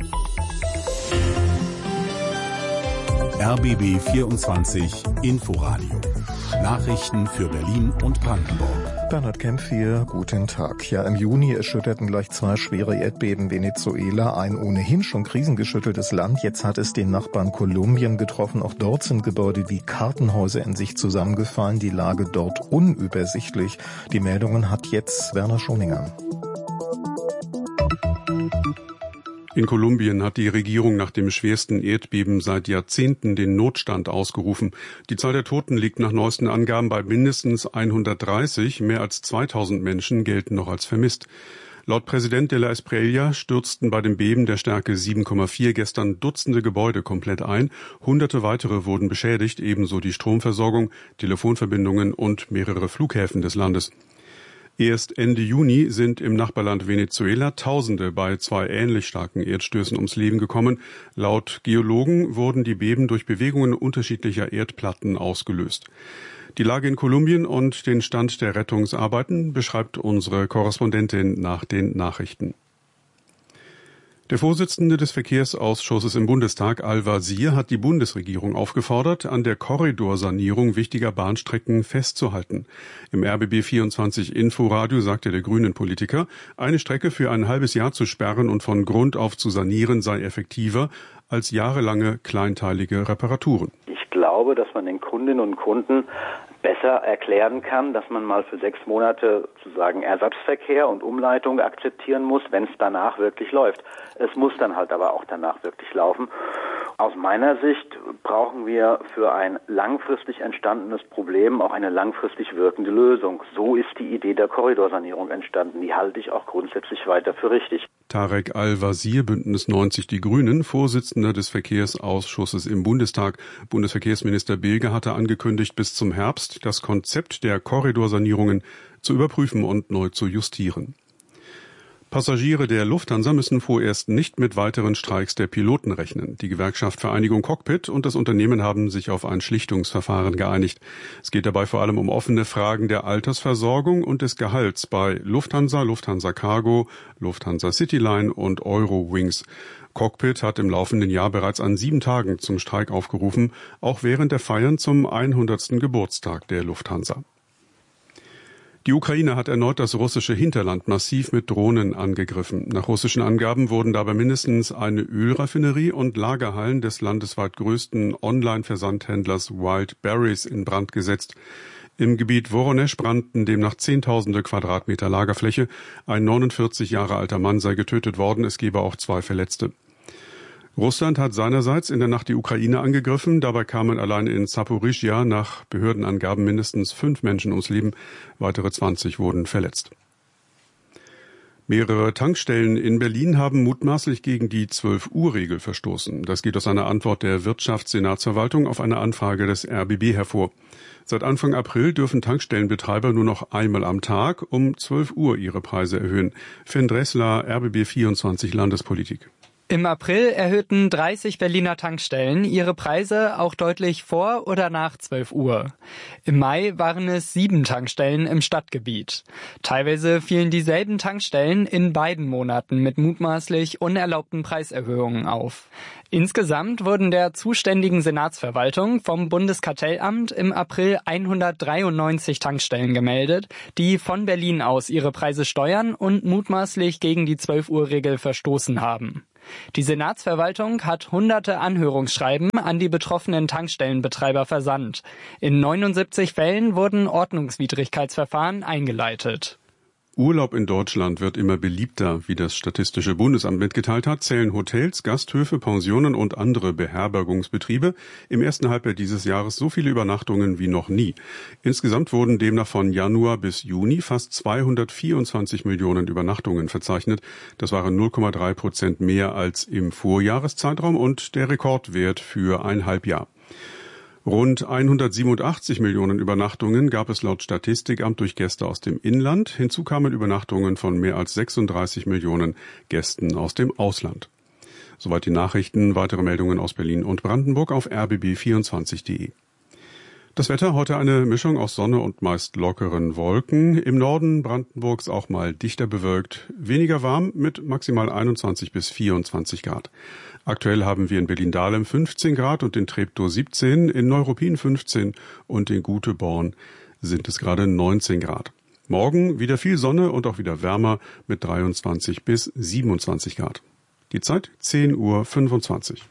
R B B vierundzwanzig Inforadio. Nachrichten für Berlin und Brandenburg. Bernhard Kempf hier, guten Tag. Ja, im Juni erschütterten gleich zwei schwere Erdbeben Venezuela, ein ohnehin schon krisengeschütteltes Land. Jetzt hat es den Nachbarn Kolumbien getroffen. Auch dort sind Gebäude wie Kartenhäuser in sich zusammengefallen. Die Lage dort unübersichtlich. Die Meldungen hat jetzt Werner Schoninger. In Kolumbien hat die Regierung nach dem schwersten Erdbeben seit Jahrzehnten den Notstand ausgerufen. Die Zahl der Toten liegt nach neuesten Angaben bei mindestens hundertdreißig. Mehr als zweitausend Menschen gelten noch als vermisst. Laut Präsident de la Espriella stürzten bei dem Beben der Stärke sieben Komma vier gestern Dutzende Gebäude komplett ein. Hunderte weitere wurden beschädigt, ebenso die Stromversorgung, Telefonverbindungen und mehrere Flughäfen des Landes. Erst Ende Juni sind im Nachbarland Venezuela Tausende bei zwei ähnlich starken Erdstößen ums Leben gekommen. Laut Geologen wurden die Beben durch Bewegungen unterschiedlicher Erdplatten ausgelöst. Die Lage in Kolumbien und den Stand der Rettungsarbeiten beschreibt unsere Korrespondentin nach den Nachrichten. Der Vorsitzende des Verkehrsausschusses im Bundestag, Al-Wazir, hat die Bundesregierung aufgefordert, an der Korridorsanierung wichtiger Bahnstrecken festzuhalten. Im R B B vierundzwanzig Inforadio sagte der Grünen-Politiker, eine Strecke für ein halbes Jahr zu sperren und von Grund auf zu sanieren sei effektiver als jahrelange kleinteilige Reparaturen. Ich glaube, dass man den Kundinnen und Kunden besser erklären kann, dass man mal für sechs Monate sozusagen Ersatzverkehr und Umleitung akzeptieren muss, wenn es danach wirklich läuft. Es muss dann halt aber auch danach wirklich laufen. Aus meiner Sicht brauchen wir für ein langfristig entstandenes Problem auch eine langfristig wirkende Lösung. So ist die Idee der Korridorsanierung entstanden. Die halte ich auch grundsätzlich weiter für richtig. Tarek Al-Wazir, Bündnis neunzig Die Grünen, Vorsitzender des Verkehrsausschusses im Bundestag. Bundesverkehrsminister Bilger hatte angekündigt, bis zum Herbst das Konzept der Korridorsanierungen zu überprüfen und neu zu justieren. Passagiere der Lufthansa müssen vorerst nicht mit weiteren Streiks der Piloten rechnen. Die Gewerkschaft Vereinigung Cockpit und das Unternehmen haben sich auf ein Schlichtungsverfahren geeinigt. Es geht dabei vor allem um offene Fragen der Altersversorgung und des Gehalts bei Lufthansa, Lufthansa Cargo, Lufthansa Cityline und Eurowings. Cockpit hat im laufenden Jahr bereits an sieben Tagen zum Streik aufgerufen, auch während der Feiern zum hundertsten Geburtstag der Lufthansa. Die Ukraine hat erneut das russische Hinterland massiv mit Drohnen angegriffen. Nach russischen Angaben wurden dabei mindestens eine Ölraffinerie und Lagerhallen des landesweit größten Online-Versandhändlers Wildberries in Brand gesetzt. Im Gebiet Woronesch brannten demnach zehntausende Quadratmeter Lagerfläche. Ein neunundvierzig Jahre alter Mann sei getötet worden, es gebe auch zwei Verletzte. Russland hat seinerseits in der Nacht die Ukraine angegriffen. Dabei kamen allein in Saporischschja nach Behördenangaben mindestens fünf Menschen ums Leben. Weitere zwanzig wurden verletzt. Mehrere Tankstellen in Berlin haben mutmaßlich gegen die zwölf-Uhr-Regel verstoßen. Das geht aus einer Antwort der Wirtschaftssenatsverwaltung auf eine Anfrage des R B B hervor. Seit Anfang April dürfen Tankstellenbetreiber nur noch einmal am Tag um zwölf Uhr ihre Preise erhöhen. Finn Dressler, R B B vierundzwanzig Landespolitik. Im April erhöhten dreißig Berliner Tankstellen ihre Preise auch deutlich vor oder nach zwölf Uhr. Im Mai waren es sieben Tankstellen im Stadtgebiet. Teilweise fielen dieselben Tankstellen in beiden Monaten mit mutmaßlich unerlaubten Preiserhöhungen auf. Insgesamt wurden der zuständigen Senatsverwaltung vom Bundeskartellamt im April hundertdreiundneunzig Tankstellen gemeldet, die von Berlin aus ihre Preise steuern und mutmaßlich gegen die zwölf-Uhr-Regel verstoßen haben. Die Senatsverwaltung hat hunderte Anhörungsschreiben an die betroffenen Tankstellenbetreiber versandt. In neunundsiebzig Fällen wurden Ordnungswidrigkeitsverfahren eingeleitet. Urlaub in Deutschland wird immer beliebter. Wie das Statistische Bundesamt mitgeteilt hat, zählen Hotels, Gasthöfe, Pensionen und andere Beherbergungsbetriebe im ersten Halbjahr dieses Jahres so viele Übernachtungen wie noch nie. Insgesamt wurden demnach von Januar bis Juni fast zweihundertvierundzwanzig Millionen Übernachtungen verzeichnet. Das waren null Komma drei Prozent mehr als im Vorjahreszeitraum und der Rekordwert für ein Halbjahr. Rund hundertsiebenundachtzig Millionen Übernachtungen gab es laut Statistikamt durch Gäste aus dem Inland. Hinzu kamen Übernachtungen von mehr als sechsunddreißig Millionen Gästen aus dem Ausland. Soweit die Nachrichten. Weitere Meldungen aus Berlin und Brandenburg auf r b b vierundzwanzig punkt de. Das Wetter heute eine Mischung aus Sonne und meist lockeren Wolken. Im Norden Brandenburgs auch mal dichter bewölkt. Weniger warm mit maximal einundzwanzig bis vierundzwanzig Grad. Aktuell haben wir in Berlin-Dahlem fünfzehn Grad und in Treptow siebzehn, in Neuruppin fünfzehn und in Güteborn sind es gerade neunzehn Grad. Morgen wieder viel Sonne und auch wieder wärmer mit dreiundzwanzig bis siebenundzwanzig Grad. Die Zeit zehn Uhr fünfundzwanzig.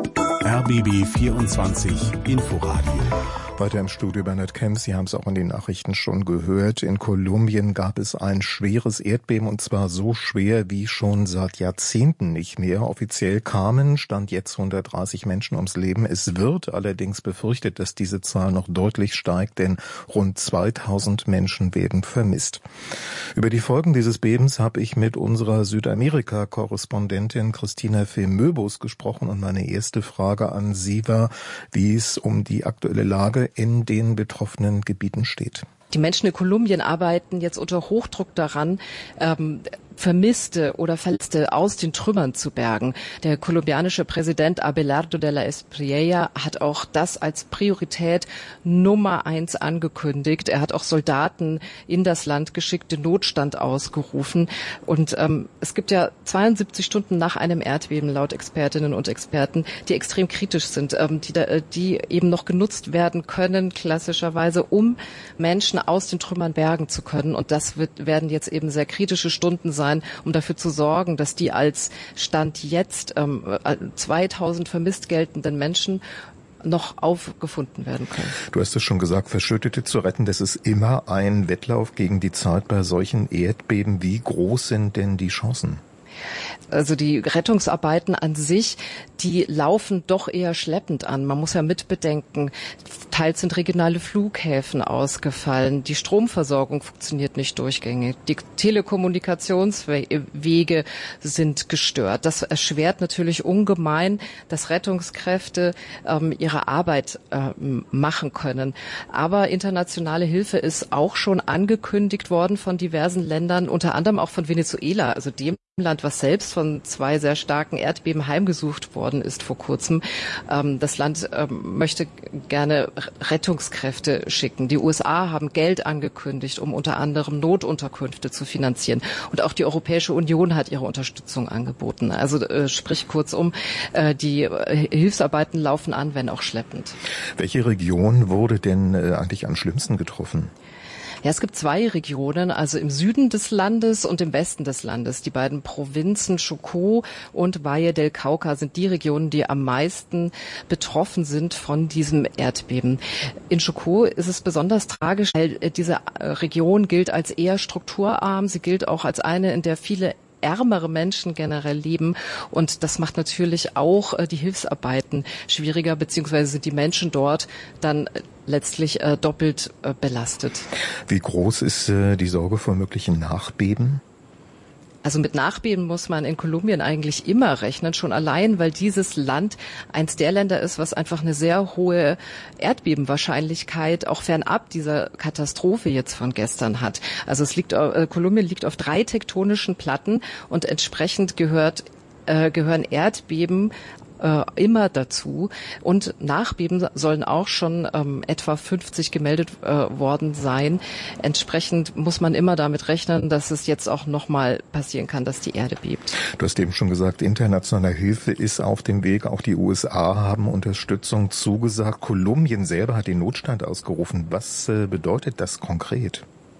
R B B vierundzwanzig Inforadio. Weiter im Studio Bernhard Kemp, Sie haben es auch in den Nachrichten schon gehört. In Kolumbien gab es ein schweres Erdbeben und zwar so schwer wie schon seit Jahrzehnten nicht mehr. Offiziell kamen, stand jetzt hundertdreißig Menschen ums Leben. Es wird allerdings befürchtet, dass diese Zahl noch deutlich steigt, denn rund zweitausend Menschen werden vermisst. Über die Folgen dieses Bebens habe ich mit unserer Südamerika-Korrespondentin Christina Fehmöbus gesprochen und meine erste Frage an Sie war, wie es um die aktuelle Lage in den betroffenen Gebieten steht. Die Menschen in Kolumbien arbeiten jetzt unter Hochdruck daran, ähm, Vermisste oder Verletzte aus den Trümmern zu bergen. Der kolumbianische Präsident Abelardo de la Espriella hat auch das als Priorität Nummer eins angekündigt. Er hat auch Soldaten in das Land geschickt, den Notstand ausgerufen. Und ähm, es gibt ja zweiundsiebzig Stunden nach einem Erdbeben laut Expertinnen und Experten, die extrem kritisch sind, ähm, die, da, die eben noch genutzt werden können, klassischerweise, um Menschen aus den Trümmern bergen zu können. Und das wird, werden jetzt eben sehr kritische Stunden sein, um dafür zu sorgen, dass die als Stand jetzt ähm, zweitausend vermisst geltenden Menschen noch aufgefunden werden können. Du hast es schon gesagt, Verschüttete zu retten, das ist immer ein Wettlauf gegen die Zeit bei solchen Erdbeben. Wie groß sind denn die Chancen? Also die Rettungsarbeiten an sich, die laufen doch eher schleppend an. Man muss ja mitbedenken, teils sind regionale Flughäfen ausgefallen, die Stromversorgung funktioniert nicht durchgängig, die Telekommunikationswege sind gestört. Das erschwert natürlich ungemein, dass Rettungskräfte ähm, ihre Arbeit äh, machen können. Aber internationale Hilfe ist auch schon angekündigt worden von diversen Ländern, unter anderem auch von Venezuela, also dem Land, was selbst von zwei sehr starken Erdbeben heimgesucht worden ist vor kurzem. Das Land möchte gerne Rettungskräfte schicken. Die U S A haben Geld angekündigt, um unter anderem Notunterkünfte zu finanzieren. Und auch die Europäische Union hat ihre Unterstützung angeboten. Also sprich kurzum, die Hilfsarbeiten laufen an, wenn auch schleppend. Welche Region wurde denn eigentlich am schlimmsten getroffen? Ja, es gibt zwei Regionen, also im Süden des Landes und im Westen des Landes. Die beiden Provinzen Chocó und Valle del Cauca sind die Regionen, die am meisten betroffen sind von diesem Erdbeben. In Chocó ist es besonders tragisch, weil diese Region gilt als eher strukturarm. Sie gilt auch als eine, in der viele ärmere Menschen generell leben. Und das macht natürlich auch äh, die Hilfsarbeiten schwieriger, beziehungsweise sind die Menschen dort dann äh, letztlich äh, doppelt äh, belastet. Wie groß ist äh, die Sorge vor möglichen Nachbeben? Also mit Nachbeben muss man in Kolumbien eigentlich immer rechnen, schon allein, weil dieses Land eins der Länder ist, was einfach eine sehr hohe Erdbebenwahrscheinlichkeit auch fernab dieser Katastrophe jetzt von gestern hat. Also es liegt, äh, Kolumbien liegt auf drei tektonischen Platten und entsprechend gehört äh, gehören Erdbeben äh, immer dazu. Und Nachbeben sollen auch schon ähm, etwa fünfzig gemeldet äh, worden sein. Entsprechend muss man immer damit rechnen, dass es jetzt auch nochmal passieren kann, dass die Erde bebt. Du hast eben schon gesagt, internationale Hilfe ist auf dem Weg. Auch die U S A haben Unterstützung zugesagt. Kolumbien selber hat den Notstand ausgerufen. Was äh, bedeutet das konkret?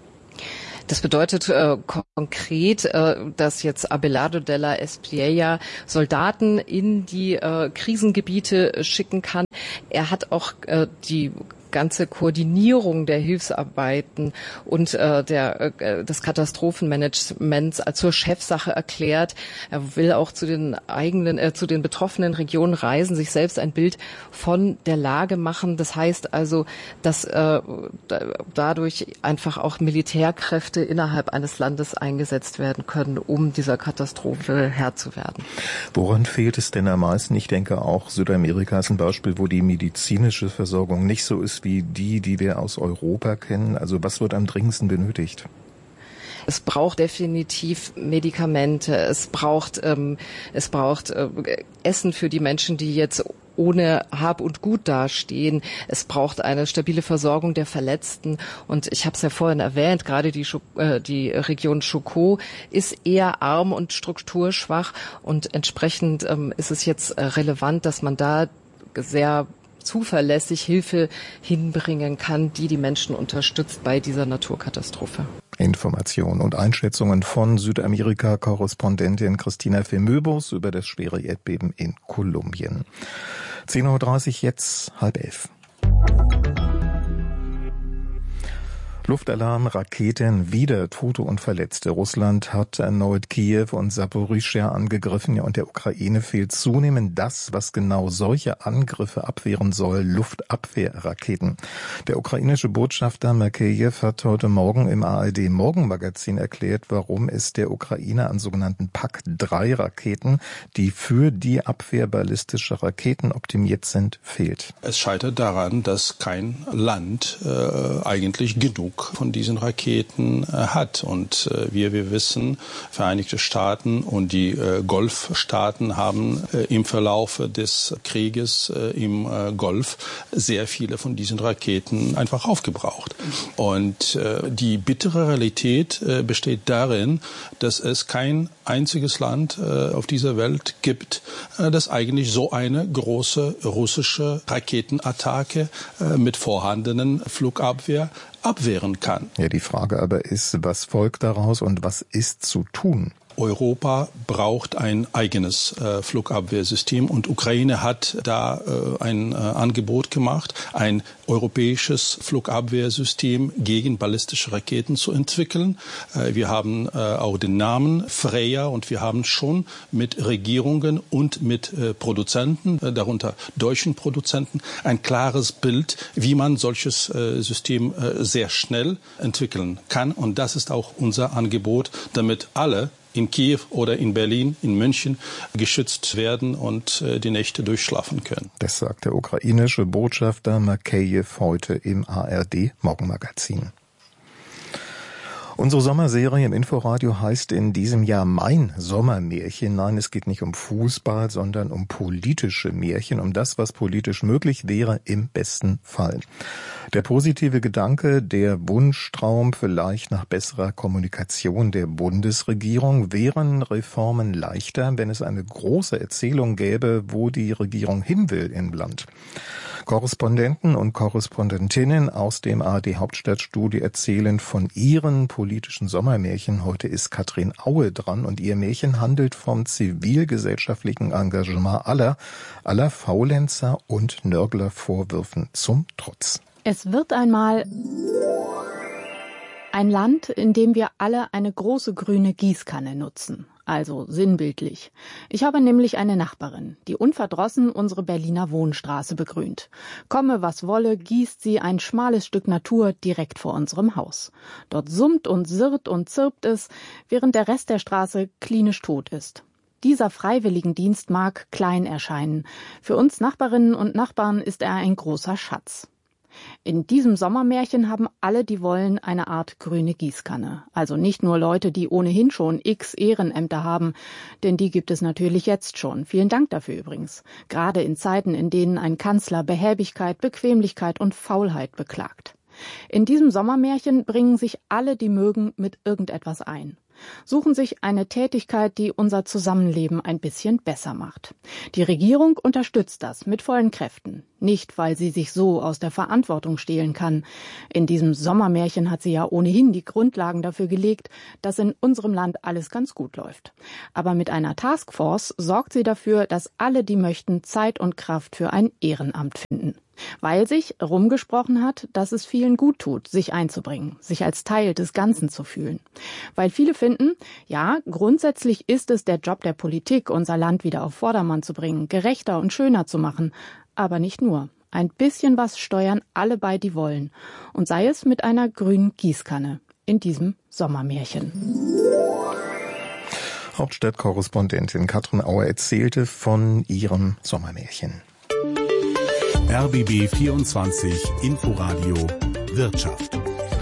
Das bedeutet äh, konkret, äh, dass jetzt Abelardo de la Espriella Soldaten in die äh, Krisengebiete schicken kann. Er hat auch äh, die ganze Koordinierung der Hilfsarbeiten und äh, der, äh, des Katastrophenmanagements zur Chefsache erklärt. Er will auch zu den eigenen, äh, zu den betroffenen Regionen reisen, sich selbst ein Bild von der Lage machen. Das heißt also, dass äh, dadurch einfach auch Militärkräfte innerhalb eines Landes eingesetzt werden können, um dieser Katastrophe Herr zu werden. Woran fehlt es denn am meisten? Ich denke auch Südamerika ist ein Beispiel, wo die medizinische Versorgung nicht so ist wie die, die wir aus Europa kennen. Also was wird am dringendsten benötigt? Es braucht definitiv Medikamente. Es braucht, ähm, es braucht äh, Essen für die Menschen, die jetzt ohne Hab und Gut dastehen. Es braucht eine stabile Versorgung der Verletzten. Und ich habe es ja vorhin erwähnt, gerade die, äh, die Region Chocó ist eher arm und strukturschwach. Und entsprechend ähm, ist es jetzt äh, relevant, dass man da sehr zuverlässig Hilfe hinbringen kann, die die Menschen unterstützt bei dieser Naturkatastrophe. Informationen und Einschätzungen von Südamerika-Korrespondentin Christina Vermöbus über das schwere Erdbeben in Kolumbien. zehn Uhr dreißig, jetzt halb elf. Luftalarm, Raketen, wieder Tote und Verletzte. Russland hat erneut Kiew und Saporischschja angegriffen. Ja, und der Ukraine fehlt zunehmend das, was genau solche Angriffe abwehren soll, Luftabwehrraketen. Der ukrainische Botschafter Makeyev hat heute Morgen im A R D-Morgenmagazin erklärt, warum es der Ukraine an sogenannten P A C drei Raketen, die für die Abwehr ballistischer Raketen optimiert sind, fehlt. Es scheitert daran, dass kein Land äh, eigentlich genug von diesen Raketen äh, hat. Und äh, wie wir wissen, Vereinigte Staaten und die äh, Golfstaaten haben äh, im Verlauf des Krieges äh, im äh, Golf sehr viele von diesen Raketen einfach aufgebraucht. Und äh, die bittere Realität äh, besteht darin, dass es kein einziges Land äh, auf dieser Welt gibt, äh, das eigentlich so eine große russische Raketenattacke äh, mit vorhandenen Flugabwehr abwehren kann. Ja, die Frage aber ist, was folgt daraus und was ist zu tun? Europa braucht ein eigenes äh, Flugabwehrsystem und Ukraine hat da äh, ein äh, Angebot gemacht, ein europäisches Flugabwehrsystem gegen ballistische Raketen zu entwickeln. Äh, wir haben äh, auch den Namen Freya und wir haben schon mit Regierungen und mit äh, Produzenten, äh, darunter deutschen Produzenten, ein klares Bild, wie man solches äh, System äh, sehr schnell entwickeln kann. Und das ist auch unser Angebot, damit alle in Kiew oder in Berlin, in München geschützt werden und äh, die Nächte durchschlafen können. Das sagt der ukrainische Botschafter Makeyev heute im A R D-Morgenmagazin. Unsere Sommerserie im Inforadio heißt in diesem Jahr Mein Sommermärchen. Nein, es geht nicht um Fußball, sondern um politische Märchen, um das, was politisch möglich wäre im besten Fall. Der positive Gedanke, der Wunschtraum vielleicht nach besserer Kommunikation der Bundesregierung, wären Reformen leichter, wenn es eine große Erzählung gäbe, wo die Regierung hin will im Land. Korrespondenten und Korrespondentinnen aus dem A R D-Hauptstadtstudio erzählen von ihren politischen Sommermärchen. Heute ist Katrin Aue dran und ihr Märchen handelt vom zivilgesellschaftlichen Engagement aller, aller Faulenzer und Nörglervorwürfen zum Trotz. Es wird einmal ein Land, in dem wir alle eine große grüne Gießkanne nutzen. Also sinnbildlich. Ich habe nämlich eine Nachbarin, die unverdrossen unsere Berliner Wohnstraße begrünt. Komme, was wolle, gießt sie ein schmales Stück Natur direkt vor unserem Haus. Dort summt und sirrt und zirpt es, während der Rest der Straße klinisch tot ist. Dieser Freiwilligendienst mag klein erscheinen. Für uns Nachbarinnen und Nachbarn ist er ein großer Schatz. In diesem Sommermärchen haben alle, die wollen, eine Art grüne Gießkanne. Also nicht nur Leute, die ohnehin schon x Ehrenämter haben, denn die gibt es natürlich jetzt schon. Vielen Dank dafür übrigens. Gerade in Zeiten, in denen ein Kanzler Behäbigkeit, Bequemlichkeit und Faulheit beklagt. In diesem Sommermärchen bringen sich alle, die mögen, mit irgendetwas ein. Suchen sich eine Tätigkeit, die unser Zusammenleben ein bisschen besser macht. Die Regierung unterstützt das mit vollen Kräften. Nicht, weil sie sich so aus der Verantwortung stehlen kann. In diesem Sommermärchen hat sie ja ohnehin die Grundlagen dafür gelegt, dass in unserem Land alles ganz gut läuft. Aber mit einer Taskforce sorgt sie dafür, dass alle, die möchten, Zeit und Kraft für ein Ehrenamt finden. Weil sich rumgesprochen hat, dass es vielen gut tut, sich einzubringen, sich als Teil des Ganzen zu fühlen. Weil viele finden, ja, grundsätzlich ist es der Job der Politik, unser Land wieder auf Vordermann zu bringen, gerechter und schöner zu machen. Aber nicht nur. Ein bisschen was steuern alle bei, die wollen. Und sei es mit einer grünen Gießkanne in diesem Sommermärchen. Hauptstadtkorrespondentin Katrin Auer erzählte von ihrem Sommermärchen. R B B vierundzwanzig Inforadio Wirtschaft.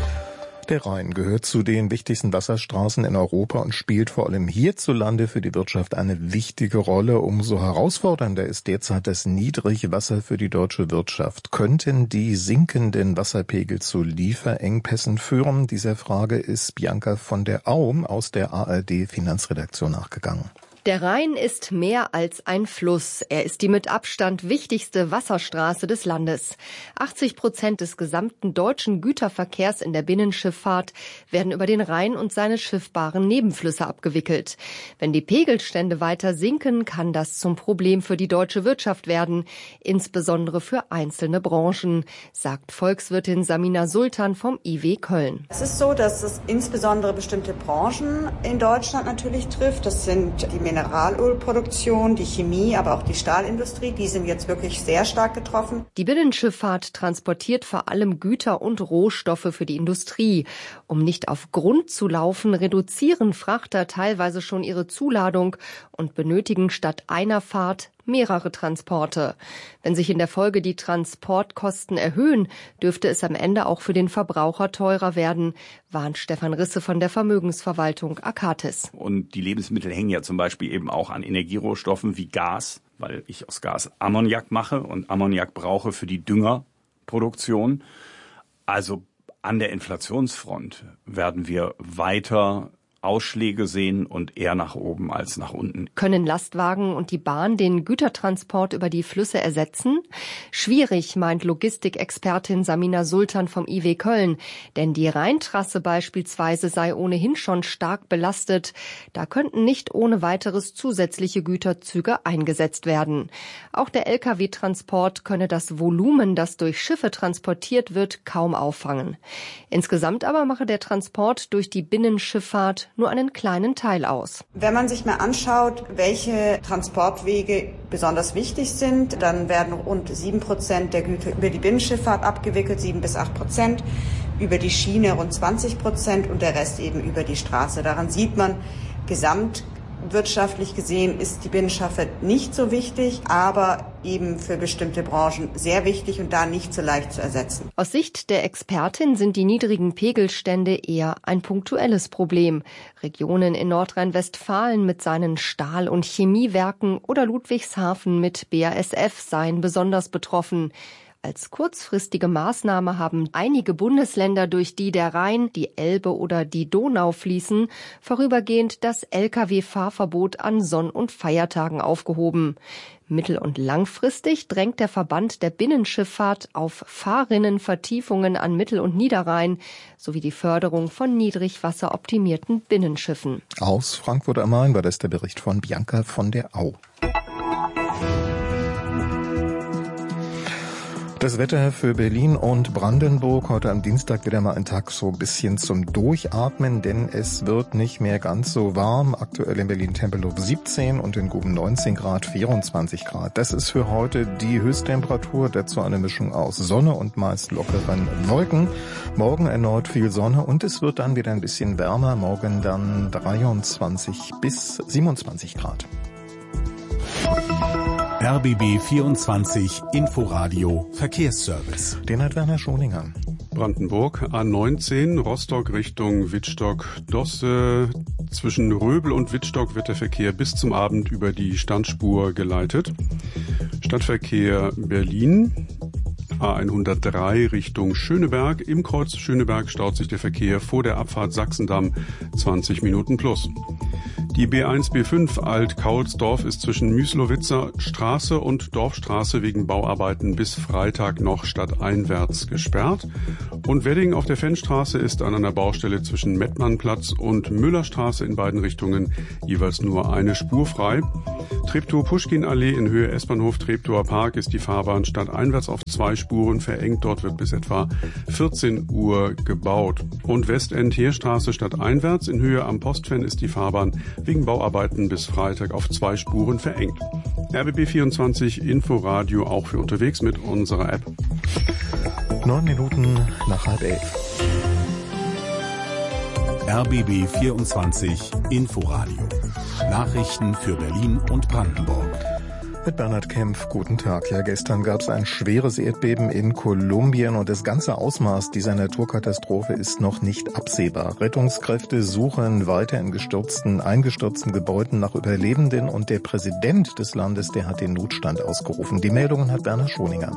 Der Rhein gehört zu den wichtigsten Wasserstraßen in Europa und spielt vor allem hierzulande für die Wirtschaft eine wichtige Rolle. Umso herausfordernder ist derzeit das Niedrigwasser für die deutsche Wirtschaft. Könnten die sinkenden Wasserpegel zu Lieferengpässen führen? Dieser Frage ist Bianca von der Au aus der A R D Finanzredaktion nachgegangen. Der Rhein ist mehr als ein Fluss. Er ist die mit Abstand wichtigste Wasserstraße des Landes. achtzig Prozent des gesamten deutschen Güterverkehrs in der Binnenschifffahrt werden über den Rhein und seine schiffbaren Nebenflüsse abgewickelt. Wenn die Pegelstände weiter sinken, kann das zum Problem für die deutsche Wirtschaft werden, insbesondere für einzelne Branchen, sagt Volkswirtin Samina Sultan vom I W Köln. Es ist so, dass es insbesondere bestimmte Branchen in Deutschland natürlich trifft. Das sind die Mineralölproduktion, die Chemie, aber auch die Stahlindustrie, die sind jetzt wirklich sehr stark getroffen. Die Binnenschifffahrt transportiert vor allem Güter und Rohstoffe für die Industrie. Um nicht auf Grund zu laufen, reduzieren Frachter teilweise schon ihre Zuladung und benötigen statt einer Fahrt mehrere Transporte. Wenn sich in der Folge die Transportkosten erhöhen, dürfte es am Ende auch für den Verbraucher teurer werden, warnt Stefan Risse von der Vermögensverwaltung Akatis. Und die Lebensmittel hängen ja zum Beispiel eben auch an Energierohstoffen wie Gas, weil ich aus Gas Ammoniak mache und Ammoniak brauche für die Düngerproduktion. Also an der Inflationsfront werden wir weiter Ausschläge sehen und eher nach oben als nach unten. Können Lastwagen und die Bahn den Gütertransport über die Flüsse ersetzen? Schwierig, meint Logistikexpertin Samina Sultan vom I W Köln. Denn die Rheintrasse beispielsweise sei ohnehin schon stark belastet. Da könnten nicht ohne weiteres zusätzliche Güterzüge eingesetzt werden. Auch der L K W-Transport könne das Volumen, das durch Schiffe transportiert wird, kaum auffangen. Insgesamt aber mache der Transport durch die Binnenschifffahrt nur einen kleinen Teil aus. Wenn man sich mal anschaut, welche Transportwege besonders wichtig sind, dann werden rund sieben Prozent der Güter über die Binnenschifffahrt abgewickelt, sieben bis acht Prozent, über die Schiene rund zwanzig Prozent und der Rest eben über die Straße. Daran sieht man, gesamtwirtschaftlich gesehen ist die Binnenschifffahrt nicht so wichtig, aber eben für bestimmte Branchen sehr wichtig und da nicht so leicht zu ersetzen. Aus Sicht der Expertin sind die niedrigen Pegelstände eher ein punktuelles Problem. Regionen in Nordrhein-Westfalen mit seinen Stahl- und Chemiewerken oder Ludwigshafen mit B A S F seien besonders betroffen. Als kurzfristige Maßnahme haben einige Bundesländer, durch die der Rhein, die Elbe oder die Donau fließen, vorübergehend das L K W-Fahrverbot an Sonn- und Feiertagen aufgehoben. Mittel- und langfristig drängt der Verband der Binnenschifffahrt auf Fahrrinnenvertiefungen an Mittel- und Niederrhein sowie die Förderung von niedrigwasseroptimierten Binnenschiffen. Aus Frankfurt am Main war das der Bericht von Bianca von der Au. Das Wetter für Berlin und Brandenburg heute am Dienstag wieder mal ein Tag so ein bisschen zum Durchatmen, denn es wird nicht mehr ganz so warm. Aktuell in Berlin-Tempelhof siebzehn und in Guben neunzehn Grad, vierundzwanzig Grad. Das ist für heute die Höchsttemperatur, dazu eine Mischung aus Sonne und meist lockeren Wolken. Morgen erneut viel Sonne und es wird dann wieder ein bisschen wärmer. Morgen dann dreiundzwanzig bis siebenundzwanzig Grad. R B B vierundzwanzig Inforadio Verkehrsservice. Den hat Werner Schoninger. Brandenburg, A neunzehn, Rostock Richtung Wittstock-Dosse. Zwischen Röbel und Wittstock wird der Verkehr bis zum Abend über die Standspur geleitet. Stadtverkehr Berlin, A hundertdrei Richtung Schöneberg. Im Kreuz Schöneberg staut sich der Verkehr vor der Abfahrt Sachsendamm zwanzig Minuten plus. Die B eins B fünf Alt-Kaulsdorf ist zwischen Müslowitzer Straße und Dorfstraße wegen Bauarbeiten bis Freitag noch stadteinwärts gesperrt. Und Wedding auf der Fennstraße ist an einer Baustelle zwischen Mettmannplatz und Müllerstraße in beiden Richtungen jeweils nur eine Spur frei. Treptow-Puschkin-Allee in Höhe S-Bahnhof Treptower Park ist die Fahrbahn stadteinwärts auf zwei Spuren verengt. Dort wird bis etwa vierzehn Uhr gebaut. Und Westend-Heerstraße stadteinwärts in Höhe am Postfen ist die Fahrbahn wegen Bauarbeiten bis Freitag auf zwei Spuren verengt. R B B vierundzwanzig Inforadio auch für unterwegs mit unserer App. Neun Minuten nach halb elf. R B B vierundzwanzig Inforadio. Nachrichten für Berlin und Brandenburg. Mit Bernhard Kempf, guten Tag. Ja, gestern gab es ein schweres Erdbeben in Kolumbien und das ganze Ausmaß dieser Naturkatastrophe ist noch nicht absehbar. Rettungskräfte suchen weiter in gestürzten, eingestürzten Gebäuden nach Überlebenden und der Präsident des Landes, der hat den Notstand ausgerufen. Die Meldungen hat Werner Schoninger.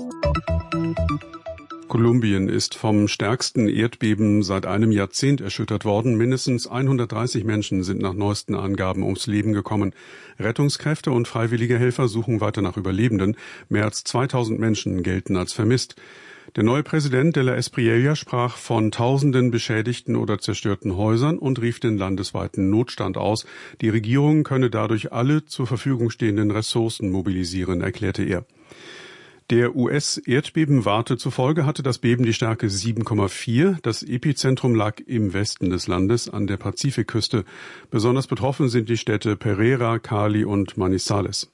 Kolumbien ist vom stärksten Erdbeben seit einem Jahrzehnt erschüttert worden. Mindestens hundertdreißig Menschen sind nach neuesten Angaben ums Leben gekommen. Rettungskräfte und freiwillige Helfer suchen weiter nach Überlebenden. Mehr als zweitausend Menschen gelten als vermisst. Der neue Präsident de la Espriella sprach von tausenden beschädigten oder zerstörten Häusern und rief den landesweiten Notstand aus. Die Regierung könne dadurch alle zur Verfügung stehenden Ressourcen mobilisieren, erklärte er. Der U S-Erdbebenwarte zufolge hatte das Beben die Stärke sieben Komma vier. Das Epizentrum lag im Westen des Landes an der Pazifikküste. Besonders betroffen sind die Städte Pereira, Cali und Manizales.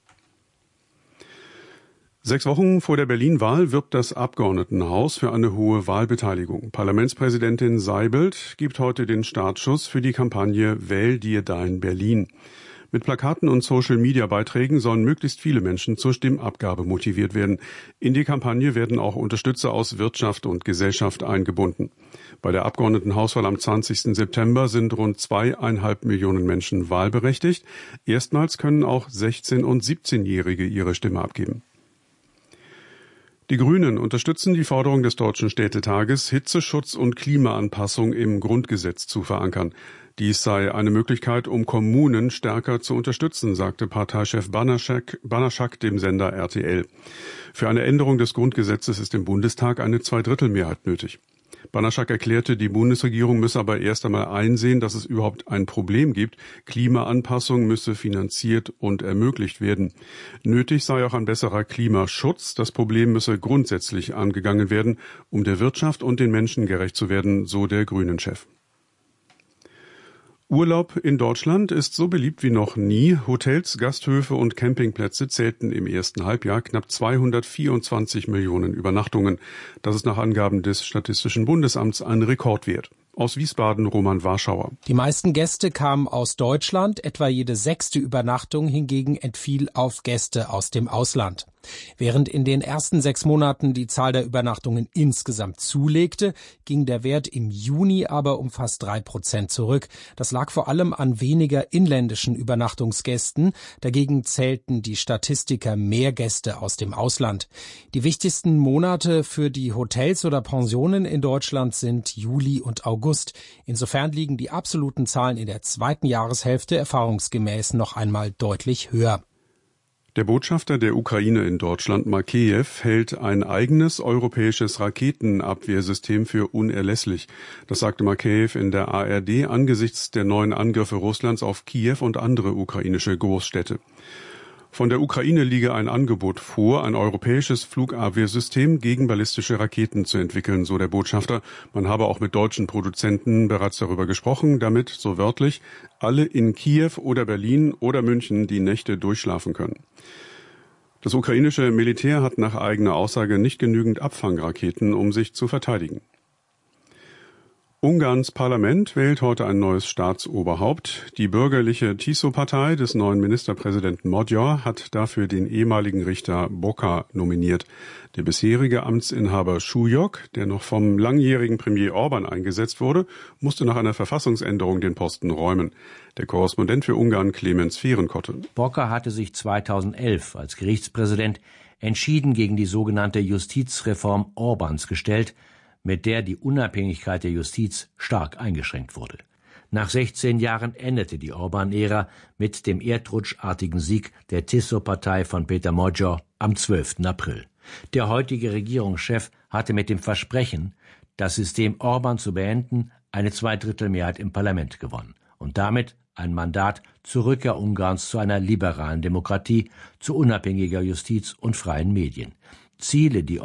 Sechs Wochen vor der Berlin-Wahl wirbt das Abgeordnetenhaus für eine hohe Wahlbeteiligung. Parlamentspräsidentin Seibelt gibt heute den Startschuss für die Kampagne Wähl dir dein Berlin. Mit Plakaten und Social-Media-Beiträgen sollen möglichst viele Menschen zur Stimmabgabe motiviert werden. In die Kampagne werden auch Unterstützer aus Wirtschaft und Gesellschaft eingebunden. Bei der Abgeordnetenhauswahl am zwanzigsten September sind rund zweieinhalb Millionen Menschen wahlberechtigt. Erstmals können auch sechzehn- und siebzehnjährige ihre Stimme abgeben. Die Grünen unterstützen die Forderung des Deutschen Städtetages, Hitzeschutz und Klimaanpassung im Grundgesetz zu verankern. Dies sei eine Möglichkeit, um Kommunen stärker zu unterstützen, sagte Parteichef Banaschak, Banaschak dem Sender R T L. Für eine Änderung des Grundgesetzes ist im Bundestag eine Zweidrittelmehrheit nötig. Banaschak erklärte, die Bundesregierung müsse aber erst einmal einsehen, dass es überhaupt ein Problem gibt. Klimaanpassung müsse finanziert und ermöglicht werden. Nötig sei auch ein besserer Klimaschutz. Das Problem müsse grundsätzlich angegangen werden, um der Wirtschaft und den Menschen gerecht zu werden, so der Grünen-Chef. Urlaub in Deutschland ist so beliebt wie noch nie. Hotels, Gasthöfe und Campingplätze zählten im ersten Halbjahr knapp zweihundertvierundzwanzig Millionen Übernachtungen. Das ist nach Angaben des Statistischen Bundesamts ein Rekordwert. Aus Wiesbaden Roman Warschauer. Die meisten Gäste kamen aus Deutschland, etwa jede sechste Übernachtung hingegen entfiel auf Gäste aus dem Ausland. Während in den ersten sechs Monaten die Zahl der Übernachtungen insgesamt zulegte, ging der Wert im Juni aber um fast drei Prozent zurück. Das lag vor allem an weniger inländischen Übernachtungsgästen. Dagegen zählten die Statistiker mehr Gäste aus dem Ausland. Die wichtigsten Monate für die Hotels oder Pensionen in Deutschland sind Juli und August. Insofern liegen die absoluten Zahlen in der zweiten Jahreshälfte erfahrungsgemäß noch einmal deutlich höher. Der Botschafter der Ukraine in Deutschland, Makeyev, hält ein eigenes europäisches Raketenabwehrsystem für unerlässlich. Das sagte Makeyev in der A R D angesichts der neuen Angriffe Russlands auf Kiew und andere ukrainische Großstädte. Von der Ukraine liege ein Angebot vor, ein europäisches Flugabwehrsystem gegen ballistische Raketen zu entwickeln, so der Botschafter. Man habe auch mit deutschen Produzenten bereits darüber gesprochen, damit, so wörtlich, alle in Kiew oder Berlin oder München die Nächte durchschlafen können. Das ukrainische Militär hat nach eigener Aussage nicht genügend Abfangraketen, um sich zu verteidigen. Ungarns Parlament wählt heute ein neues Staatsoberhaupt. Die bürgerliche Tiso-Partei des neuen Ministerpräsidenten Magyar hat dafür den ehemaligen Richter Boka nominiert. Der bisherige Amtsinhaber Súlyog, der noch vom langjährigen Premier Orban eingesetzt wurde, musste nach einer Verfassungsänderung den Posten räumen. Der Korrespondent für Ungarn Clemens Fehrenkotte. Boka hatte sich zweitausendelf als Gerichtspräsident entschieden gegen die sogenannte Justizreform Orbans gestellt, mit der die Unabhängigkeit der Justiz stark eingeschränkt wurde. Nach sechzehn Jahren endete die Orban-Ära mit dem erdrutschartigen Sieg der Tiso-Partei von Peter Magyar am zwölften April. Der heutige Regierungschef hatte mit dem Versprechen, das System Orban zu beenden, eine Zweidrittelmehrheit im Parlament gewonnen und damit ein Mandat zur Rückkehr Ungarns zu einer liberalen Demokratie, zu unabhängiger Justiz und freien Medien. Ziele, die